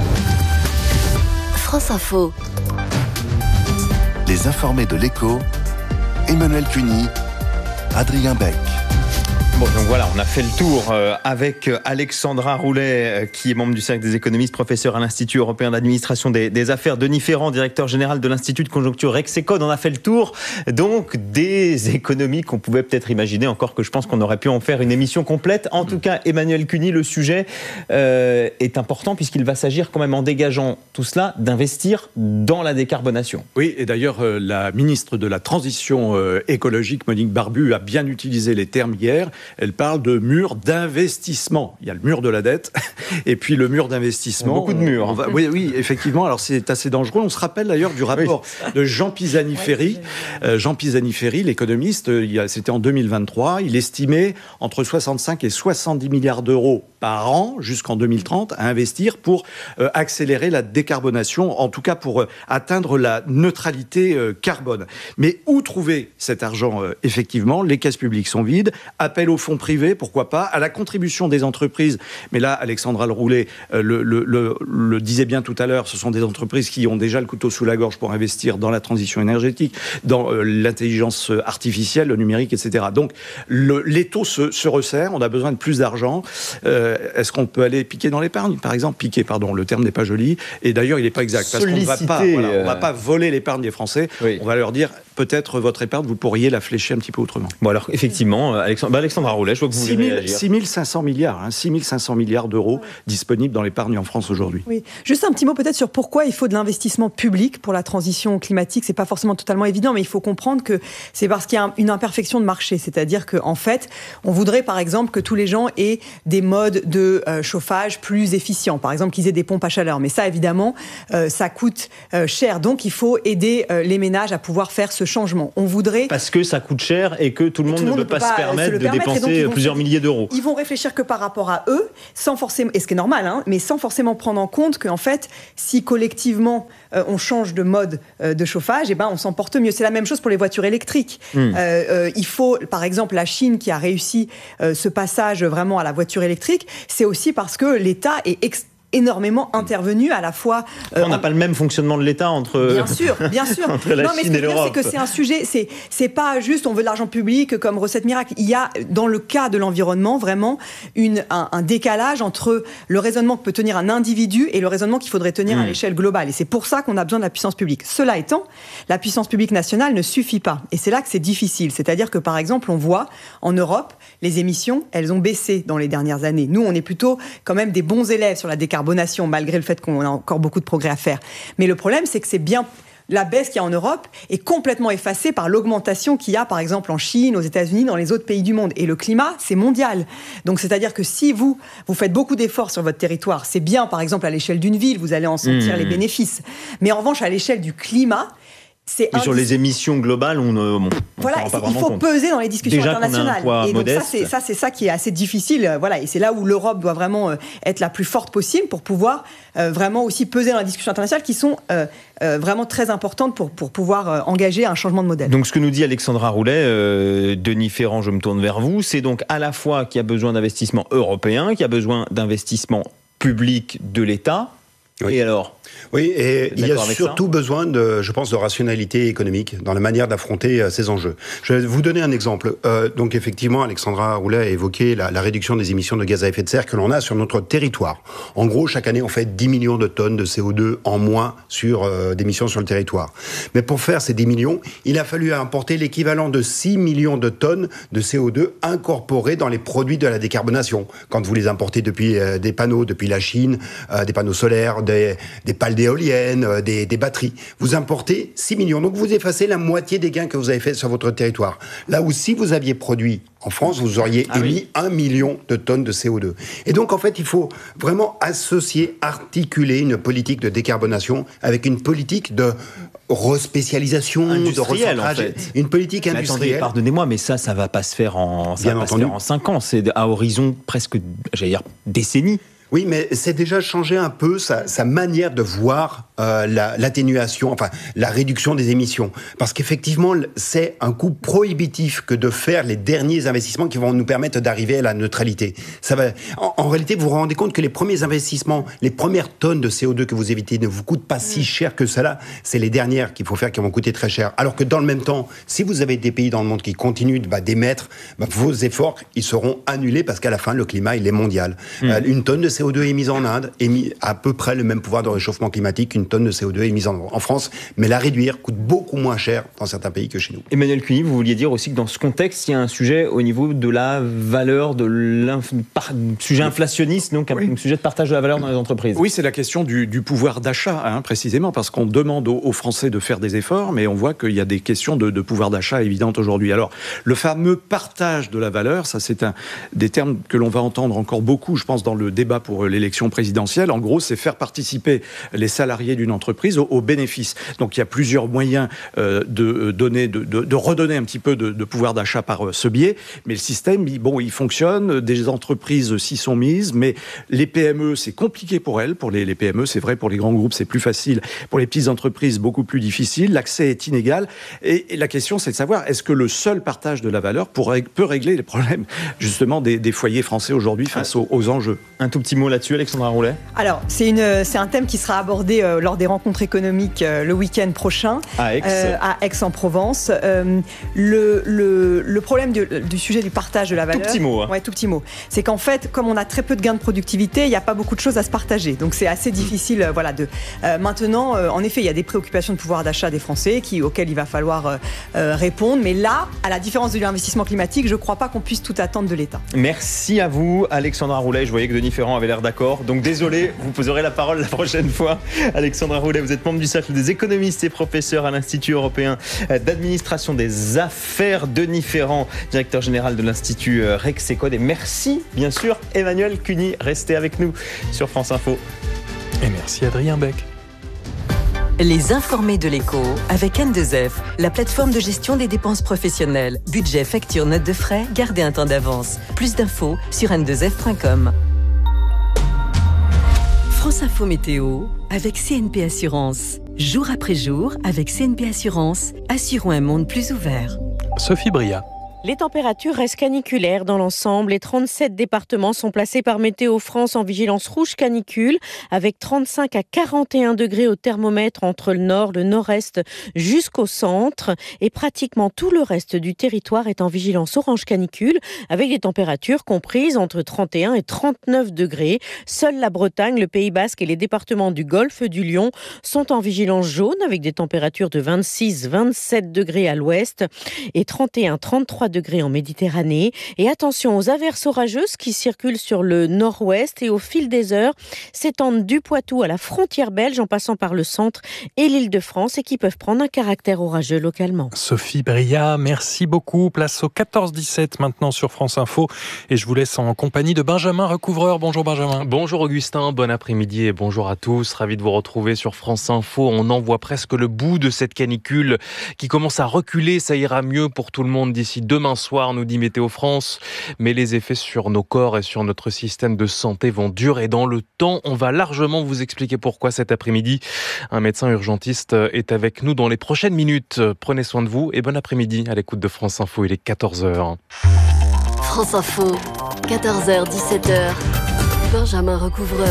France Info.
Les Informés de l'Écho, Emmanuel Cuny, Adrien Beck.
Bon, donc voilà, on a fait le tour euh, avec Alexandra Roulet, euh, qui est membre du Cercle des économistes, professeur à l'Institut européen d'administration des, des affaires. Denis Ferrand, directeur général de l'Institut de conjoncture Rexecode. On a fait le tour donc des économies qu'on pouvait peut-être imaginer, encore que je pense qu'on aurait pu en faire une émission complète. En tout cas, Emmanuel Cuny, le sujet euh, est important puisqu'il va s'agir quand même, en dégageant tout cela, d'investir dans la décarbonation.
Oui, et d'ailleurs, euh, la ministre de la Transition euh, écologique, Monique Barbu, a bien utilisé les termes hier. Elle parle de mur d'investissement. Il y a le mur de la dette et puis le mur d'investissement.
Beaucoup de murs.
On va, oui, oui, effectivement. Alors c'est assez dangereux. On se rappelle d'ailleurs du rapport oui. de Jean Pisani-Ferry. Euh, Jean Pisani-Ferry, l'économiste, il a, c'était en deux mille vingt-trois. Il estimait entre soixante-cinq et soixante-dix milliards d'euros par an jusqu'en deux mille trente à investir pour euh, accélérer la décarbonation, en tout cas pour euh, atteindre la neutralité euh, carbone. Mais où trouver cet argent euh, effectivement? Les caisses publiques sont vides. Appel aux fonds privés, pourquoi pas, à la contribution des entreprises. Mais là, Alexandra Roulet euh, le, le, le, le disait bien tout à l'heure, ce sont des entreprises qui ont déjà le couteau sous la gorge pour investir dans la transition énergétique, dans euh, l'intelligence artificielle, le numérique, et cetera. Donc, le, les taux se, se resserrent, on a besoin de plus d'argent. Euh, est-ce qu'on peut aller piquer dans l'épargne, par exemple? Piquer, pardon, le terme n'est pas joli. Et d'ailleurs, il n'est pas exact, parce qu'on ne va pas, voilà, on va pas voler l'épargne des Français. Oui. On va leur dire, peut-être votre épargne, vous pourriez la flécher un petit peu autrement.
Bon, alors, effectivement, Alexandre, bah, Alexandra Roulet, je vois que vous voulez réagir.
six mille cinq cents milliards, hein, six mille cinq cents milliards d'euros ouais. disponibles dans l'épargne en France aujourd'hui.
Oui, juste un petit mot peut-être sur pourquoi il faut de l'investissement public pour la transition climatique. C'est pas forcément totalement évident, mais il faut comprendre que c'est parce qu'il y a une imperfection de marché. C'est-à-dire qu'en fait, on voudrait par exemple que tous les gens aient des modes de euh, chauffage plus efficients. Par exemple, qu'ils aient des pompes à chaleur. Mais ça, évidemment, euh, ça coûte euh, cher. Donc, il faut aider euh, les ménages à pouvoir faire ce changement. On voudrait...
Parce que ça coûte cher et que tout le monde ne peut pas, pas se permettre de permettre, dépenser donc, plusieurs milliers d'euros.
Ils vont réfléchir que par rapport à eux, sans forcément, et ce qui est normal, hein, mais sans forcément prendre en compte qu'en fait, si collectivement euh, on change de mode euh, de chauffage, eh ben on s'en porte mieux. C'est la même chose pour les voitures électriques. Mmh. Euh, euh, il faut, par exemple, la Chine qui a réussi euh, ce passage vraiment à la voiture électrique, c'est aussi parce que l'État est extrêmement énormément intervenu à la fois.
Euh, on n'a pas le même fonctionnement de l'État entre.
Bien sûr, bien sûr.
entre la
non,
Chine
mais
et l'Europe.
C'est que c'est un sujet. C'est c'est pas juste on veut de l'argent public comme recette miracle. Il y a dans le cas de l'environnement vraiment une un, un décalage entre le raisonnement que peut tenir un individu et le raisonnement qu'il faudrait tenir mmh. à l'échelle globale. Et c'est pour ça qu'on a besoin de la puissance publique. Cela étant, la puissance publique nationale ne suffit pas. Et c'est là que c'est difficile. C'est-à-dire que par exemple, on voit en Europe les émissions, elles ont baissé dans les dernières années. Nous, on est plutôt quand même des bons élèves sur la décarbonation, malgré le fait qu'on a encore beaucoup de progrès à faire. Mais le problème, c'est que c'est bien... La baisse qu'il y a en Europe est complètement effacée par l'augmentation qu'il y a, par exemple, en Chine, aux États-Unis, dans les autres pays du monde. Et le climat, c'est mondial. Donc, c'est-à-dire que si vous, vous faites beaucoup d'efforts sur votre territoire, c'est bien, par exemple, à l'échelle d'une ville, vous allez en sentir mmh. les bénéfices. Mais en revanche, à l'échelle du climat...
C'est sur les émissions globales, on ne bon,
voilà,
pas
il faut
compte.
peser dans les discussions
Déjà
internationales.
Qu'on a un poids
et donc
modeste.
ça, c'est ça, c'est ça qui est assez difficile. Voilà, et c'est là où l'Europe doit vraiment être la plus forte possible pour pouvoir euh, vraiment aussi peser dans les discussions internationales qui sont euh, euh, vraiment très importantes pour pour pouvoir euh, engager un changement de modèle.
Donc ce que nous dit Alexandra Roulet, euh, Denis Ferrand, je me tourne vers vous, c'est donc à la fois qu'il y a besoin d'investissement européen, qu'il y a besoin d'investissement public de l'État.
Oui.
Et alors ?
Oui, et il y a surtout ça besoin de, je pense, de rationalité économique dans la manière d'affronter euh, ces enjeux. Je vais vous donner un exemple. Euh, donc effectivement, Alexandra Roulet a évoqué la, la réduction des émissions de gaz à effet de serre que l'on a sur notre territoire. En gros, chaque année, on fait dix millions de tonnes de C O deux en moins sur euh, d'émissions sur le territoire. Mais pour faire ces dix millions, il a fallu importer l'équivalent de six millions de tonnes de C O deux incorporés dans les produits de la décarbonation. Quand vous les importez depuis euh, des panneaux, depuis la Chine, euh, des panneaux solaires, des, des pales d'éoliennes, des, des batteries. Vous importez six millions. Donc vous effacez la moitié des gains que vous avez fait sur votre territoire. Là où si vous aviez produit en France, vous auriez ah émis oui. un million de tonnes de C O deux. Et donc en fait, il faut vraiment associer, articuler une politique de décarbonation avec une politique de respécialisation,
industrielle,
de
en fait.
Une politique
mais
industrielle.
Attendez, pardonnez-moi, mais ça, ça va pas se faire en, ça va pas se faire en cinq ans. C'est à horizon presque, j'allais dire, décennie.
Oui, mais c'est déjà changé un peu sa, sa manière de voir euh, la, l'atténuation, enfin la réduction des émissions. Parce qu'effectivement, c'est un coût prohibitif que de faire les derniers investissements qui vont nous permettre d'arriver à la neutralité. Ça va. En, en réalité, vous vous rendez compte que les premiers investissements, les premières tonnes de C O deux que vous évitez ne vous coûtent pas si cher que cela. C'est les dernières qu'il faut faire qui vont coûter très cher. Alors que dans le même temps, si vous avez des pays dans le monde qui continuent bah, d'émettre, bah, vos efforts, ils seront annulés parce qu'à la fin, le climat, il est mondial. Mmh. Euh, une tonne de C O deux émise en Inde émis à peu près le même pouvoir de réchauffement climatique qu'une tonne de C O deux émise en, en France, mais la réduire coûte beaucoup moins cher dans certains pays que chez nous.
Emmanuel Cuny, vous vouliez dire aussi que dans ce contexte, il y a un sujet au niveau de la valeur, de l'inf... Par... sujet inflationniste, donc oui. un sujet de partage de la valeur dans les entreprises.
Oui, c'est la question du, du pouvoir d'achat, hein, précisément, parce qu'on demande aux, aux Français de faire des efforts, mais on voit qu'il y a des questions de, de pouvoir d'achat évidentes aujourd'hui. Alors, le fameux partage de la valeur, ça c'est un des termes que l'on va entendre encore beaucoup, je pense, dans le débat pour l'élection présidentielle. En gros, c'est faire participer les salariés d'une entreprise au, au bénéfice. Donc il y a plusieurs moyens euh, de donner, de, de, de redonner un petit peu de, de pouvoir d'achat par euh, ce biais, mais le système, il, bon, il fonctionne, des entreprises s'y sont mises, mais les P M E, c'est compliqué pour elles, pour les, les P M E, c'est vrai, pour les grands groupes, c'est plus facile, pour les petites entreprises, beaucoup plus difficile, l'accès est inégal, et, et la question, c'est de savoir, est-ce que le seul partage de la valeur pourrait, peut régler les problèmes, justement, des, des foyers français aujourd'hui face aux, aux enjeux?
Un tout petit mot là-dessus, Alexandra Roulet.
Alors, c'est, une, c'est un thème qui sera abordé euh, lors des rencontres économiques euh, le week-end prochain,
à Aix,
euh, à Aix-en-Provence. Euh, le, le, le problème du, du sujet du partage de la valeur...
Tout petit mot. Hein.
Ouais, tout petit mot. C'est qu'en fait, comme on a très peu de gains de productivité, il n'y a pas beaucoup de choses à se partager. Donc, c'est assez difficile. Euh, voilà, de, euh, maintenant, euh, en effet, il y a des préoccupations de pouvoir d'achat des Français qui, auxquelles il va falloir euh, euh, répondre. Mais là, à la différence de l'investissement climatique, je ne crois pas qu'on puisse tout attendre de l'État.
Merci à vous, Alexandra Roulet. Je voyais que Denis Ferrand avait l'air d'accord. Donc désolé, vous poserez la parole la prochaine fois. Alexandra Roulet, vous êtes membre du cercle des économistes et professeur à l'Institut européen d'administration des affaires. Denis Ferrand, directeur général de l'Institut Rexecode. Et merci, bien sûr, Emmanuel Cuny. Restez avec nous sur France Info.
Et merci Adrien Beck.
Les informés de l'écho avec N deux F, la plateforme de gestion des dépenses professionnelles. Budget, facture, notes de frais, gardez un temps d'avance. Plus d'infos sur n deux f point com. France Info Météo avec C N P Assurance. Jour après jour, avec C N P Assurance, assurons un monde plus ouvert.
Sophie Bria.
Les températures restent caniculaires dans l'ensemble. Les trente-sept départements sont placés par Météo France en vigilance rouge canicule, avec trente-cinq à quarante et un degrés au thermomètre entre le nord, le nord-est jusqu'au centre. Et pratiquement tout le reste du territoire est en vigilance orange canicule, avec des températures comprises entre trente et un et trente-neuf degrés. Seule la Bretagne, le Pays Basque et les départements du Golfe du Lion sont en vigilance jaune, avec des températures de vingt-six à vingt-sept degrés à l'ouest et trente et un à trente-trois degrés en Méditerranée. Et attention aux averses orageuses qui circulent sur le nord-ouest et au fil des heures s'étendent du Poitou à la frontière belge en passant par le centre et l'Île-de-France et qui peuvent prendre un caractère orageux localement.
Sophie Bria, merci beaucoup. Place au quatorze dix-sept maintenant sur France Info et je vous laisse en compagnie de Benjamin Recouvreur. Bonjour Benjamin.
Bonjour Augustin, bon après-midi et bonjour à tous. Ravi de vous retrouver sur France Info. On en voit presque le bout de cette canicule qui commence à reculer. Ça ira mieux pour tout le monde d'ici demain soir, nous dit Météo France. Mais les effets sur nos corps et sur notre système de santé vont durer dans le temps. On va largement vous expliquer pourquoi cet après-midi. Un médecin urgentiste est avec nous dans les prochaines minutes. Prenez soin de vous et bon après-midi à l'écoute de France Info. Il est quatorze heures.
France Info, quatorze heures dix-sept heures. Benjamin Recouvreur.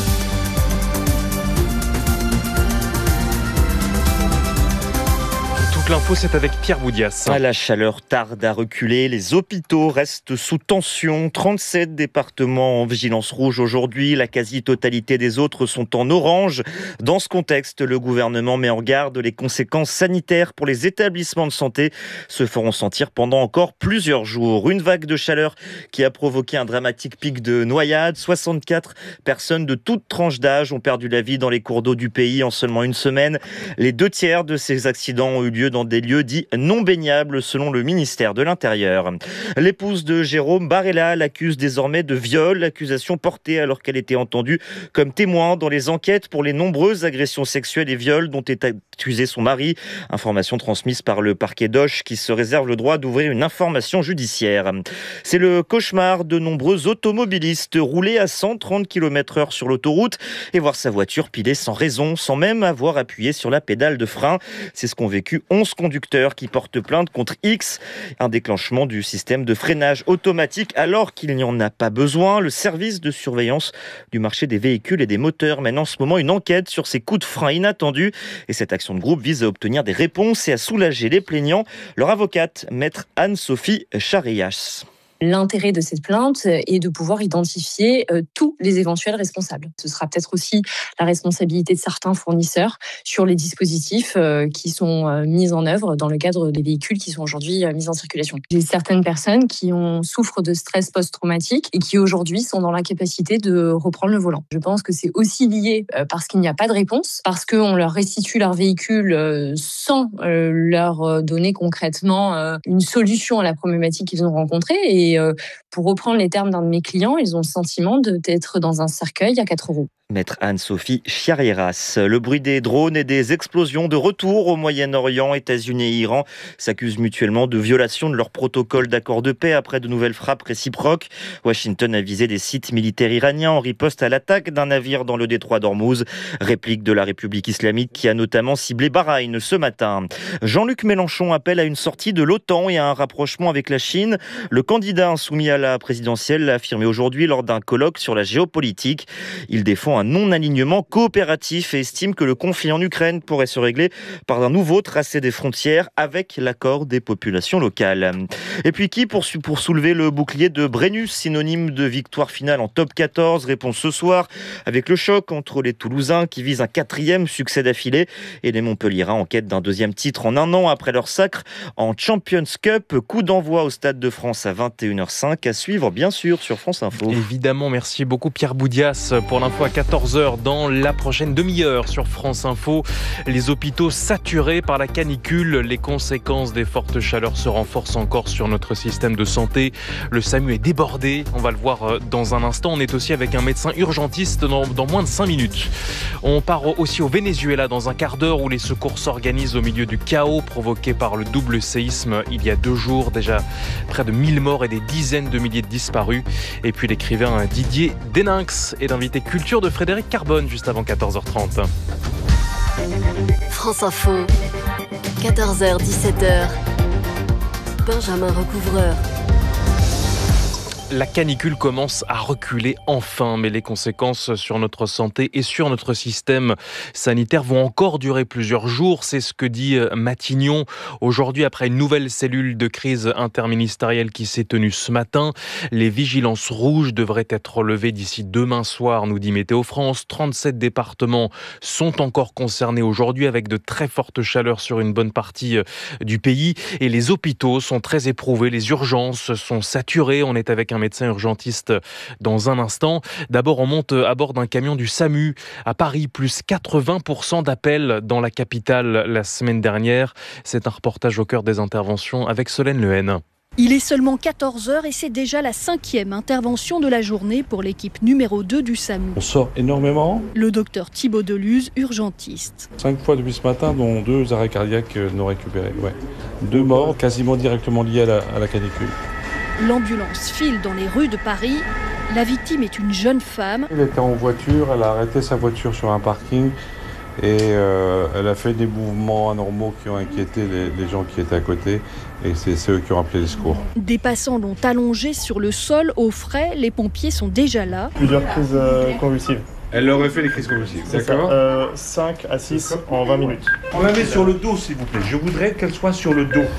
L'info, c'est avec Pierre Boudias.
La chaleur tarde à reculer, les hôpitaux restent sous tension. trente-sept départements en vigilance rouge aujourd'hui, la quasi-totalité des autres sont en orange. Dans ce contexte, le gouvernement met en garde. Les conséquences sanitaires pour les établissements de santé se feront sentir pendant encore plusieurs jours. Une vague de chaleur qui a provoqué un dramatique pic de noyades. soixante-quatre personnes de toutes tranches d'âge ont perdu la vie dans les cours d'eau du pays en seulement une semaine. Les deux tiers de ces accidents ont eu lieu dans des lieux dits non baignables selon le ministère de l'Intérieur. L'épouse de Jérôme Barella l'accuse désormais de viol, l'accusation portée alors qu'elle était entendue comme témoin dans les enquêtes pour les nombreuses agressions sexuelles et viols dont est accusé son mari. Information transmise par le parquet d'Auch qui se réserve le droit d'ouvrir une information judiciaire. C'est le cauchemar de nombreux automobilistes, rouler à cent trente kilomètres heure sur l'autoroute et voir sa voiture piler sans raison, sans même avoir appuyé sur la pédale de frein. C'est ce qu'ont vécu onze conducteurs qui portent plainte contre X, un déclenchement du système de freinage automatique alors qu'il n'y en a pas besoin. Le service de surveillance du marché des véhicules et des moteurs mène en ce moment une enquête sur ces coups de frein inattendus et cette action de groupe vise à obtenir des réponses et à soulager les plaignants. Leur avocate, maître Anne-Sophie Charias.
L'intérêt de cette plainte est de pouvoir identifier euh, tous les éventuels responsables. Ce sera peut-être aussi la responsabilité de certains fournisseurs sur les dispositifs euh, qui sont euh, mis en œuvre dans le cadre des véhicules qui sont aujourd'hui euh, mis en circulation. J'ai certaines personnes qui ont, souffrent de stress post-traumatique et qui aujourd'hui sont dans l'incapacité de reprendre le volant. Je pense que c'est aussi lié euh, parce qu'il n'y a pas de réponse, parce qu'on leur restitue leur véhicule euh, sans euh, leur donner concrètement euh, une solution à la problématique qu'ils ont rencontrée. Et Et pour reprendre les termes d'un de mes clients, ils ont le sentiment d'être dans un cercueil à quatre roues.
Maître Anne-Sophie Chiarieras. Le bruit des drones et des explosions de retour au Moyen-Orient. États-Unis et Iran s'accusent mutuellement de violation de leur protocole d'accord de paix après de nouvelles frappes réciproques. Washington a visé des sites militaires iraniens en riposte à l'attaque d'un navire dans le détroit d'Ormuz. Réplique de la République islamique qui a notamment ciblé Bahreïn ce matin. Jean-Luc Mélenchon appelle à une sortie de l'OTAN et à un rapprochement avec la Chine. Le candidat insoumis à la présidentielle l'a affirmé aujourd'hui lors d'un colloque sur la géopolitique. Il défend un non-alignement coopératif et estime que le conflit en Ukraine pourrait se régler par un nouveau tracé des frontières avec l'accord des populations locales. Et puis qui pour, pour soulever le bouclier de Brennus, synonyme de victoire finale en top quatorze? Réponse ce soir avec le choc entre les Toulousains qui visent un quatrième succès d'affilée et les Montpelliérains en quête d'un deuxième titre en un an après leur sacre en Champions Cup. Coup d'envoi au Stade de France à vingt et une heures cinq à suivre bien sûr sur France Info.
Évidemment, merci beaucoup Pierre Boudias pour l'info à quatorze heures dans la prochaine demi-heure sur France Info. Les hôpitaux saturés par la canicule, les conséquences des fortes chaleurs se renforcent encore sur notre système de santé. Le SAMU est débordé, on va le voir dans un instant. On est aussi avec un médecin urgentiste dans, dans moins de cinq minutes. On part aussi au Venezuela dans un quart d'heure où les secours s'organisent au milieu du chaos provoqué par le double séisme il y a deux jours. Déjà près de mille morts et des dizaines de milliers de disparus. Et puis l'écrivain Didier Deninx et l'invité culture de Frédéric Carbone juste avant quatorze heures trente.
France Info, quatorze heures dix-sept heures. Benjamin Recouvreur.
La canicule commence à reculer enfin, mais les conséquences sur notre santé et sur notre système sanitaire vont encore durer plusieurs jours. C'est ce que dit Matignon aujourd'hui après une nouvelle cellule de crise interministérielle qui s'est tenue ce matin. Les vigilances rouges devraient être levées d'ici demain soir, nous dit Météo France. trente-sept départements sont encore concernés aujourd'hui avec de très fortes chaleurs sur une bonne partie du pays. Et les hôpitaux sont très éprouvés, les urgences sont saturées. On est avec un médecin urgentiste dans un instant. D'abord, on monte à bord d'un camion du SAMU à Paris, plus quatre-vingts pour cent d'appels dans la capitale la semaine dernière. C'est un reportage au cœur des interventions avec Solène Lehen.
Il est seulement quatorze heures et c'est déjà la cinquième intervention de la journée pour l'équipe numéro deux du SAMU.
On sort énormément.
Le docteur Thibaut Deluse, urgentiste.
Cinq fois depuis ce matin, dont deux arrêts cardiaques non récupérés. Ouais. Deux morts quasiment directement liés à la, à la canicule.
L'ambulance file dans les rues de Paris. La victime est une jeune femme.
Elle était en voiture, elle a arrêté sa voiture sur un parking et euh, elle a fait des mouvements anormaux qui ont inquiété les, les gens qui étaient à côté et c'est, c'est eux qui ont appelé les secours.
Des passants l'ont allongée sur le sol au frais. Les pompiers sont déjà là.
Plusieurs crises euh, convulsives.
Elle aurait fait les crises convulsives, d'accord
euh, cinq à six en vingt minutes.
On la met sur le dos, s'il vous plaît. Je voudrais qu'elle soit sur le dos.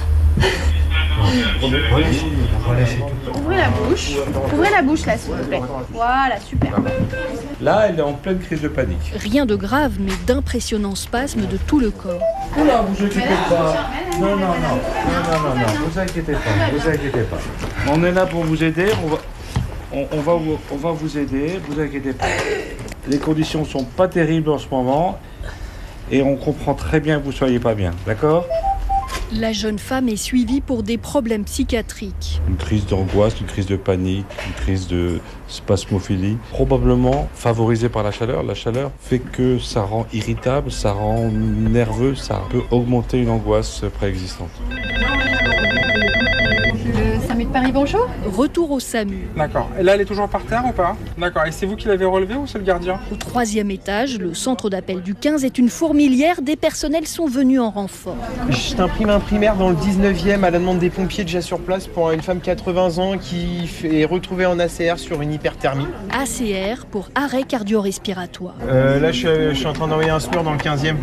Ouvrez la bouche. Ouvrez la bouche là, s'il vous plaît. Voilà, super.
Là, elle est en pleine crise de panique.
Rien de grave, mais d'impressionnants spasmes de tout le corps.
Oula, vous inquiétez pas. Non, non, non, non, non, non, vous inquiétez pas, vous inquiétez pas. On est là pour vous aider. On va, on, on va, vous, on va vous aider. Vous inquiétez pas. Les conditions sont pas terribles en ce moment et on comprend très bien que vous soyez pas bien, d'accord ?
La jeune femme est suivie pour des problèmes psychiatriques.
Une crise d'angoisse, une crise de panique, une crise de spasmophilie, probablement favorisée par la chaleur. La chaleur fait que ça rend irritable, ça rend nerveux, ça peut augmenter une angoisse préexistante.
Le SAMU de Paris, bonjour.
Retour au SAMU.
D'accord. Et là, elle est toujours par terre ou pas? D'accord. Et c'est vous qui l'avez relevée ou c'est le gardien?
Au troisième étage, le centre d'appel du quinze est une fourmilière. Des personnels sont venus en renfort.
Je t'imprime un primaire dans le dix-neuvième à la demande des pompiers déjà sur place pour une femme de quatre-vingts ans qui est retrouvée en A C R sur une hyperthermie.
A C R pour arrêt cardio-respiratoire.
Euh, là, je suis, je suis en train d'envoyer un SMUR dans le quinzième.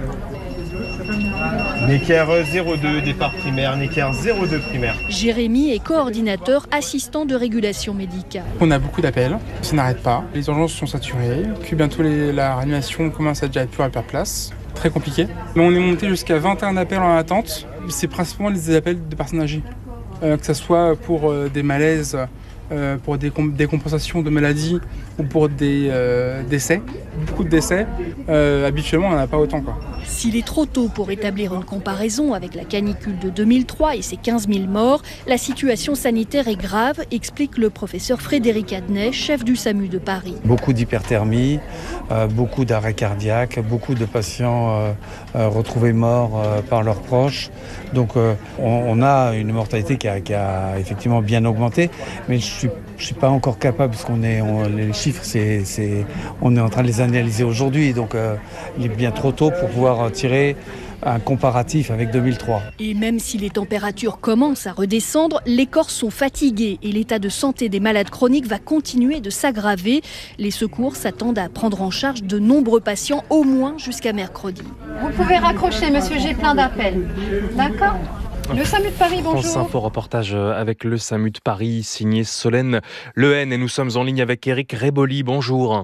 Necker zéro deux, départ primaire, Necker zéro deux primaire.
Jérémy est coordinateur assistant de régulation médicale.
On a beaucoup d'appels, ça n'arrête pas. Les urgences sont saturées, puis bientôt les, la réanimation commence à déjà être plus à place. Très compliqué. Mais on est monté jusqu'à vingt et un appels en attente. C'est principalement les appels de personnes âgées. Euh, que ce soit pour euh, des malaises euh, pour des, com- des compensations de maladies ou pour des euh, décès, beaucoup de décès, euh, habituellement on n'en a pas autant, quoi.
S'il est trop tôt pour établir une comparaison avec la canicule de deux mille trois et ses quinze mille morts, la situation sanitaire est grave, explique le professeur Frédéric Adnet, chef du SAMU de Paris.
Beaucoup d'hyperthermie, euh, beaucoup d'arrêts cardiaques, beaucoup de patients euh, euh, retrouvés morts euh, par leurs proches. Donc euh, on, on a une mortalité qui a, qui a effectivement bien augmenté, mais je suis Je ne suis pas encore capable, parce qu'on est, on, les chiffres, c'est, c'est, on est en train de les analyser aujourd'hui. Donc euh, il est bien trop tôt pour pouvoir tirer un comparatif avec deux mille trois.
Et même si les températures commencent à redescendre, les Corses sont fatigués et l'état de santé des malades chroniques va continuer de s'aggraver. Les secours s'attendent à prendre en charge de nombreux patients, au moins jusqu'à mercredi.
Vous pouvez raccrocher, monsieur, j'ai plein d'appels. D'accord ? Le SAMU de Paris, bonjour.
France Info, reportage avec le SAMU de Paris, signé Solène Lehen. Et nous sommes en ligne avec Éric Réboli. Bonjour.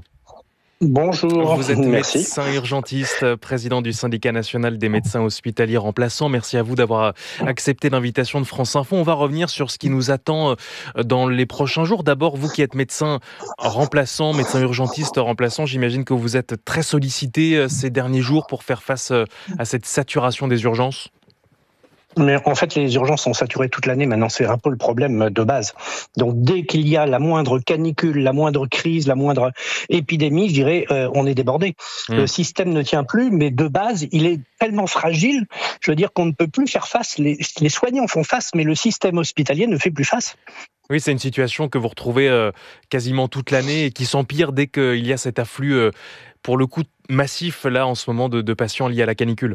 Bonjour.
Vous êtes
Merci.
médecin urgentiste, président du syndicat national des médecins hospitaliers remplaçants. Merci à vous d'avoir accepté l'invitation de France Info. On va revenir sur ce qui nous attend dans les prochains jours. D'abord, vous qui êtes médecin remplaçant, médecin urgentiste remplaçant, j'imagine que vous êtes très sollicité ces derniers jours pour faire face à cette saturation des urgences.
Mais en fait, les urgences sont saturées toute l'année. Maintenant, c'est un peu le problème de base. Donc, dès qu'il y a la moindre canicule, la moindre crise, la moindre épidémie, je dirais, euh, on est débordé. Mmh. Le système ne tient plus, mais de base, il est tellement fragile, je veux dire qu'on ne peut plus faire face. Les, les soignants font face, mais le système hospitalier ne fait plus face.
Oui, c'est une situation que vous retrouvez euh, quasiment toute l'année et qui s'empire dès qu'il y a cet afflux, euh, pour le coup, massif, là, en ce moment, de, de patients liés à la canicule.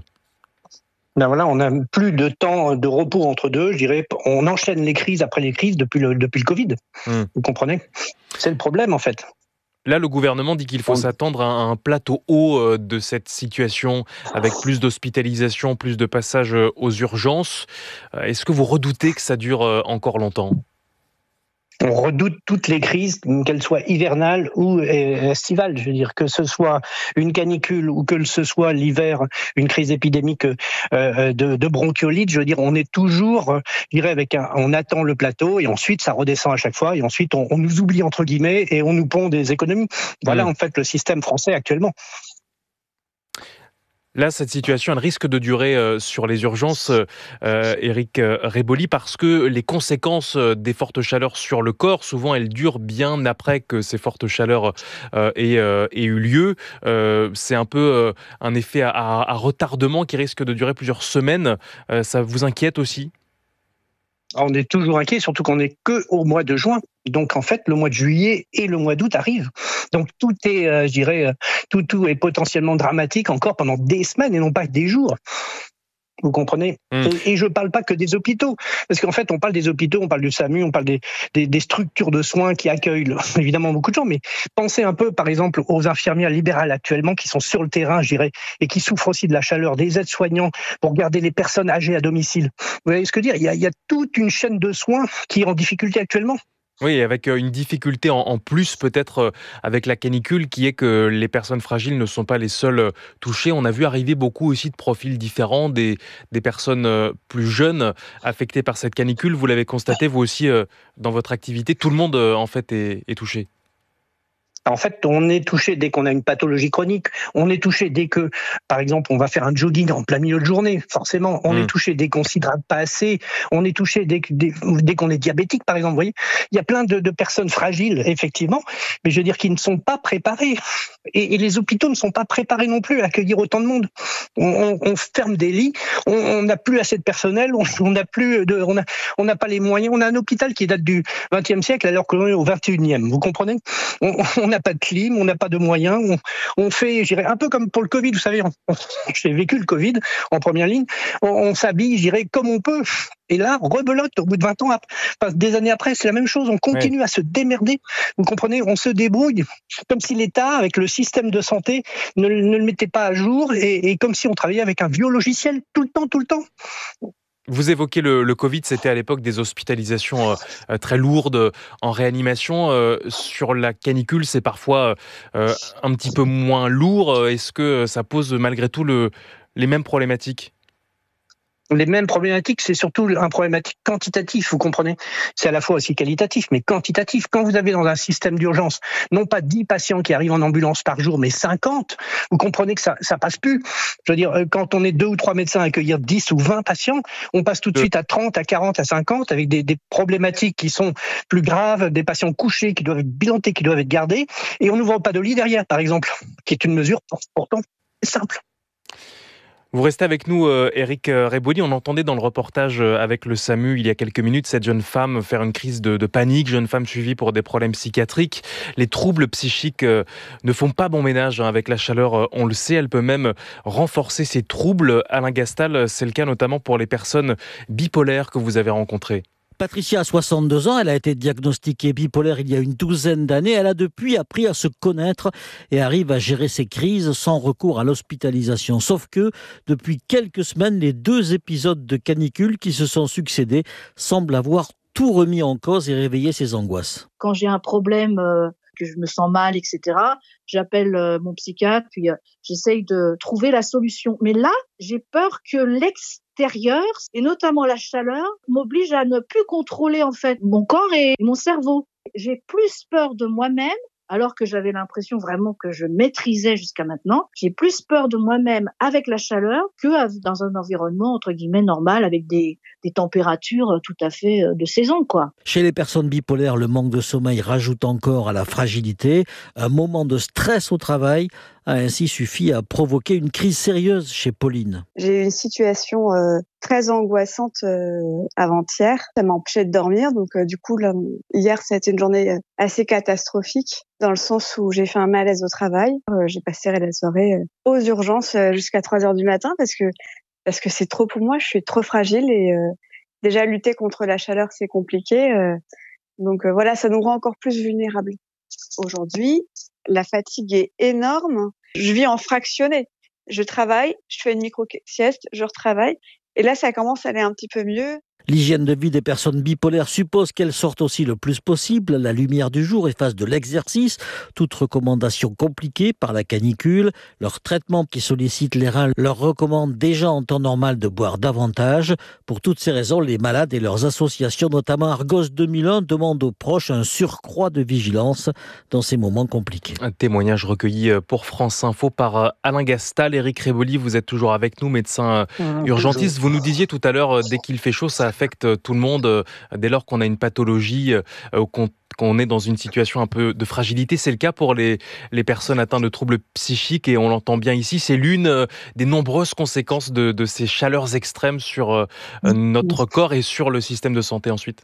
Ben voilà, on n'a plus de temps de repos entre deux. Je dirais, on enchaîne les crises après les crises depuis le, depuis le Covid. Mmh. Vous comprenez ? C'est le problème, en fait.
Là, le gouvernement dit qu'il faut oui. s'attendre à un plateau haut de cette situation, avec plus d'hospitalisation, plus de passages aux urgences. Est-ce que vous redoutez que ça dure encore longtemps ?
On redoute toutes les crises, qu'elles soient hivernales ou estivales. Je veux dire, que ce soit une canicule ou que ce soit l'hiver, une crise épidémique euh, de, de bronchiolite. Je veux dire, on est toujours, je dirais, avec un, on attend le plateau et ensuite ça redescend à chaque fois et ensuite on, on nous oublie entre guillemets et on nous pond des économies. Voilà mmh. en fait le système français actuellement.
Là, cette situation, elle risque de durer euh, sur les urgences, euh, Éric Réboli, parce que les conséquences des fortes chaleurs sur le corps, souvent, elles durent bien après que ces fortes chaleurs euh, aient, euh, aient eu lieu. Euh, c'est un peu euh, un effet à, à, à retardement qui risque de durer plusieurs semaines. Euh, ça vous inquiète aussi ?
On est toujours inquiet, surtout qu'on n'est qu'au mois de juin. Donc en fait, le mois de juillet et le mois d'août arrivent. Donc tout est, euh, je dirais, tout, tout est potentiellement dramatique encore pendant des semaines et non pas des jours. Vous comprenez ? mmh. et, et je ne parle pas que des hôpitaux. Parce qu'en fait, on parle des hôpitaux, on parle du SAMU, on parle des, des, des structures de soins qui accueillent évidemment beaucoup de gens. Mais pensez un peu, par exemple, aux infirmières libérales actuellement qui sont sur le terrain, je dirais, et qui souffrent aussi de la chaleur, des aides-soignants pour garder les personnes âgées à domicile. Vous voyez ce que je veux dire ? il y, a, il y a toute une chaîne de soins qui est en difficulté actuellement.
Oui, avec une difficulté en plus peut-être avec la canicule qui est que les personnes fragiles ne sont pas les seules touchées. On a vu arriver beaucoup aussi de profils différents, des, des personnes plus jeunes affectées par cette canicule. Vous l'avez constaté vous aussi dans votre activité, tout le monde en fait est, est touché.
En fait, on est touché dès qu'on a une pathologie chronique. On est touché dès que, par exemple, on va faire un jogging en plein milieu de journée. Forcément, on mmh. est touché dès qu'on s'hydrate pas assez. On est touché dès, dès, dès qu'on est diabétique, par exemple. Vous voyez, il y a plein de, de personnes fragiles, effectivement, mais je veux dire qui ne sont pas préparées. Et, et les hôpitaux ne sont pas préparés non plus à accueillir autant de monde. On, on, on ferme des lits. On n'a plus assez de personnel. On n'a plus de, on a, on n'a pas les moyens. On a un hôpital qui date du vingtième siècle alors qu'on est au vingt et unième. Vous comprenez ? On, on a pas de clim, on n'a pas de moyens, on, on fait, je dirais, un peu comme pour le Covid, vous savez, on, on, j'ai vécu le Covid en première ligne, on, on s'habille, je dirais, comme on peut. Et là, rebelote, au bout de vingt ans, enfin, des années après, c'est la même chose, on continue ouais. à se démerder, vous comprenez, on se débrouille, comme si l'État, avec le système de santé, ne, ne le mettait pas à jour, et, et comme si on travaillait avec un vieux logiciel, tout le temps, tout le temps.
Vous évoquez le, le Covid, c'était à l'époque des hospitalisations euh, très lourdes en réanimation. Euh, sur la canicule, c'est parfois euh, un petit peu moins lourd. Est-ce que ça pose malgré tout le, les mêmes problématiques ?
les mêmes problématiques, c'est surtout un problématique quantitatif, vous comprenez ? C'est à la fois aussi qualitatif, mais quantitatif. Quand vous avez dans un système d'urgence, non pas dix patients qui arrivent en ambulance par jour, mais cinquante, vous comprenez que ça, ça passe plus. Je veux dire, quand on est deux ou trois médecins à accueillir dix ou vingt patients, on passe tout de suite à trente, à quarante, à cinquante, avec des, des problématiques qui sont plus graves, des patients couchés qui doivent être bilantés, qui doivent être gardés, et on n'ouvre pas de lit derrière, par exemple, qui est une mesure pourtant simple.
Vous restez avec nous, euh, Éric Reboli. On entendait dans le reportage avec le SAMU il y a quelques minutes cette jeune femme faire une crise de, de panique, jeune femme suivie pour des problèmes psychiatriques. Les troubles psychiques euh, ne font pas bon ménage hein, avec la chaleur, euh, on le sait. Elle peut même renforcer ces troubles. Alain Gastal, c'est le cas notamment pour les personnes bipolaires que vous avez rencontrées.
Patricia a soixante-deux ans, elle a été diagnostiquée bipolaire il y a une douzaine d'années. Elle a depuis appris à se connaître et arrive à gérer ses crises sans recours à l'hospitalisation. Sauf que, depuis quelques semaines, les deux épisodes de canicule qui se sont succédés semblent avoir tout remis en cause et réveillé ses angoisses.
Quand j'ai un problème, euh, que je me sens mal, et cetera, j'appelle euh, mon psychiatre, puis euh, j'essaye de trouver la solution. Mais là, j'ai peur que l'ex et notamment la chaleur, m'oblige à ne plus contrôler en fait mon corps et mon cerveau. J'ai plus peur de moi-même, alors que j'avais l'impression vraiment que je maîtrisais jusqu'à maintenant. J'ai plus peur de moi-même avec la chaleur que dans un environnement entre guillemets normal avec des, des températures tout à fait de saison, quoi.
Chez les personnes bipolaires, le manque de sommeil rajoute encore à la fragilité. Un moment de stress au travail a ainsi suffi à provoquer une crise sérieuse chez Pauline.
J'ai eu une situation euh, très angoissante euh, avant-hier. Ça m'a empêché de dormir. Donc euh, du coup, là, hier, ça a été une journée assez catastrophique dans le sens où j'ai fait un malaise au travail. Euh, j'ai passé la soirée euh, aux urgences euh, jusqu'à trois heures du matin parce que parce que c'est trop pour moi. Je suis trop fragile et euh, déjà lutter contre la chaleur, c'est compliqué. Euh, donc euh, voilà, ça nous rend encore plus vulnérables. Aujourd'hui, la fatigue est énorme. Je vis en fractionné. Je travaille, je fais une micro-sieste, je retravaille. Et là, ça commence à aller un petit peu mieux.
L'hygiène de vie des personnes bipolaires suppose qu'elles sortent aussi le plus possible, la lumière du jour et fassent de l'exercice. Toute recommandation compliquée par la canicule. Leur traitement qui sollicite les reins leur recommande déjà en temps normal de boire davantage. Pour toutes ces raisons, les malades et leurs associations, notamment Argos deux mille un, demandent aux proches un surcroît de vigilance dans ces moments compliqués.
Un témoignage recueilli pour France Info par Alain Gastal. Éric Reboli, vous êtes toujours avec nous, médecin mmh, urgentiste. Bonjour. Vous nous disiez tout à l'heure, dès qu'il fait chaud, ça affecte tout le monde dès lors qu'on a une pathologie ou qu'on, qu'on est dans une situation un peu de fragilité. C'est le cas pour les, les personnes atteintes de troubles psychiques et on l'entend bien ici. C'est l'une des nombreuses conséquences de, de ces chaleurs extrêmes sur notre corps et sur le système de santé ensuite.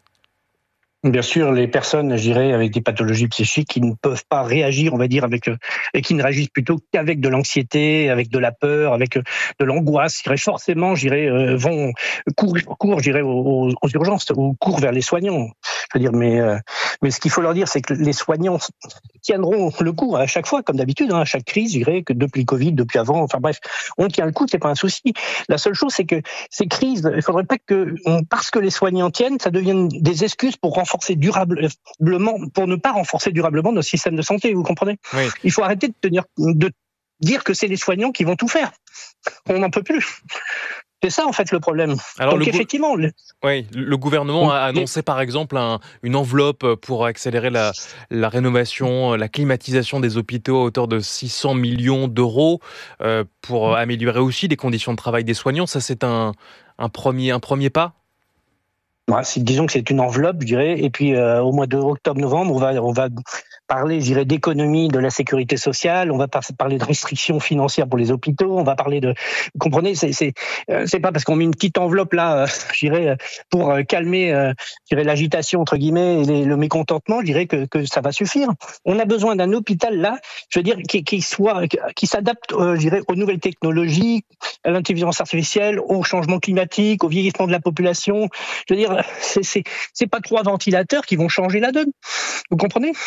Bien sûr, les personnes, je dirais, avec des pathologies psychiques qui ne peuvent pas réagir, on va dire, avec et qui ne réagissent plutôt qu'avec de l'anxiété, avec de la peur, avec de l'angoisse, je dirais, forcément, je dirais, euh, vont courir, courent, je dirais, aux, aux urgences ou courent vers les soignants. Je veux dire, mais euh, mais ce qu'il faut leur dire, c'est que les soignants tiendront le coup à chaque fois, comme d'habitude, hein, à chaque crise, je dirais, que depuis le Covid, depuis avant, enfin bref, on tient le coup, c'est pas un souci. La seule chose, c'est que ces crises, il faudrait pas que, parce que les soignants tiennent, ça devienne des excuses pour renforcer renforcer durablement, pour ne pas renforcer durablement notre système de santé, vous comprenez ? Oui. Il faut arrêter de tenir, de dire que c'est les soignants qui vont tout faire. On n'en peut plus. C'est ça, en fait, le problème. Alors, Donc, le effectivement...
Le... Oui, le gouvernement a annoncé, par exemple, un, une enveloppe pour accélérer la, la rénovation, la climatisation des hôpitaux à hauteur de six cents millions d'euros euh, pour améliorer aussi les conditions de travail des soignants. Ça, c'est un, un, premier, un premier pas ?
Ouais, disons que c'est une enveloppe, je dirais, et puis euh, au mois de octobre-novembre, on va, on va parler, je dirais, d'économie de la sécurité sociale, on va par- parler de restrictions financières pour les hôpitaux, on va parler de... Vous comprenez, c'est, c'est, euh, c'est pas parce qu'on met une petite enveloppe là, euh, je dirais, pour euh, calmer euh, je dirais, l'agitation, entre guillemets, et les, le mécontentement, je dirais que, que ça va suffire. On a besoin d'un hôpital là, je veux dire, qui, qui, soit, qui s'adapte, euh, je dirais, aux nouvelles technologies, à l'intelligence artificielle, au changement climatique, au vieillissement de la population. Je veux dire, c'est, c'est, c'est pas trois ventilateurs qui vont changer la donne. Vous comprenez ?
mmh.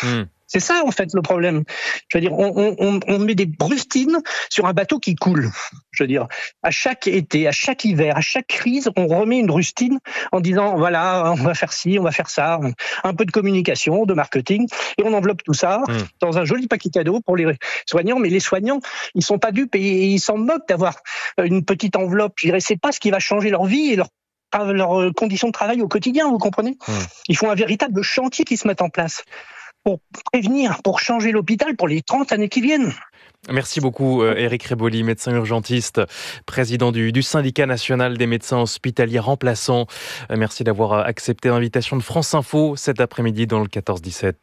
C'est ça, en fait, le problème. Je veux dire, on, on, on met des rustines sur un bateau qui coule. Je veux dire, à chaque été, à chaque hiver, à chaque crise, on remet une rustine en disant, voilà, on va faire ci, on va faire ça, un peu de communication, de marketing, et on enveloppe tout ça mmh. dans un joli paquet cadeau pour les soignants. Mais les soignants, ils sont pas dupes et ils s'en moquent d'avoir une petite enveloppe. Je dirais, c'est pas ce qui va changer leur vie et leur leurs conditions de travail au quotidien, vous comprenez ? mmh. Ils font un véritable chantier qui se met en place pour prévenir, pour changer l'hôpital pour les trente années qui viennent.
Merci beaucoup Éric Réboli, médecin urgentiste, président du, du syndicat national des médecins hospitaliers remplaçants. Merci d'avoir accepté l'invitation de France Info cet après-midi dans le quatorze dix-sept.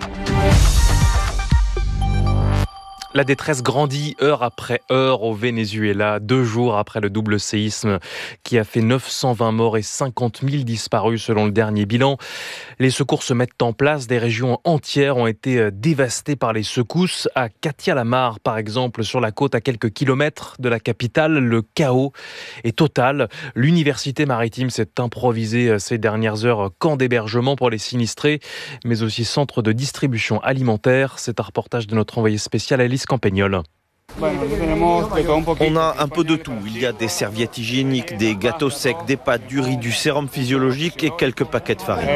La détresse grandit heure après heure au Venezuela, deux jours après le double séisme qui a fait neuf cent vingt morts et cinquante mille disparus selon le dernier bilan. Les secours se mettent en place, des régions entières ont été dévastées par les secousses. À Catia-la-Mar, par exemple, sur la côte à quelques kilomètres de la capitale, le chaos est total. L'université maritime s'est improvisée ces dernières heures camp d'hébergement pour les sinistrés, mais aussi centre de distribution alimentaire. C'est un reportage de notre envoyé spécial Alice Campagnol.
On a un peu de tout. Il y a des serviettes hygiéniques, des gâteaux secs, des pâtes, du riz, du sérum physiologique et quelques paquets de farine.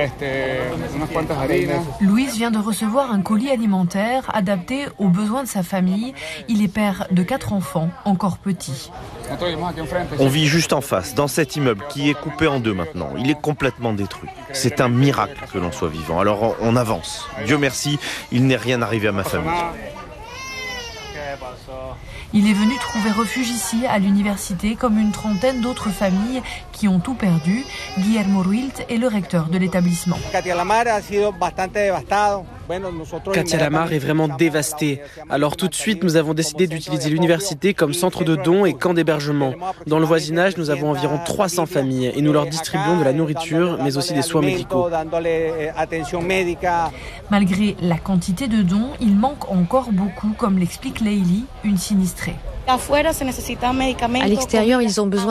Louise vient de recevoir un colis alimentaire adapté aux besoins de sa famille. Il est père de quatre enfants, encore petits.
On vit juste en face, dans cet immeuble qui est coupé en deux maintenant. Il est complètement détruit. C'est un miracle que l'on soit vivant. Alors on avance. Dieu merci, il n'est rien arrivé à ma famille.
Il est venu trouver refuge ici, à l'université, comme une trentaine d'autres familles qui ont tout perdu. Guillermo Ruilt est le recteur de l'établissement.
Catia-la-Mar est vraiment dévastée. Alors tout de suite, nous avons décidé d'utiliser l'université comme centre de dons et camp d'hébergement. Dans le voisinage, nous avons environ trois cents familles et nous leur distribuons de la nourriture, mais aussi des soins médicaux.
Malgré la quantité de dons, il manque encore beaucoup, comme l'explique Leili, une sinistrée.
À l'extérieur, ils ont besoin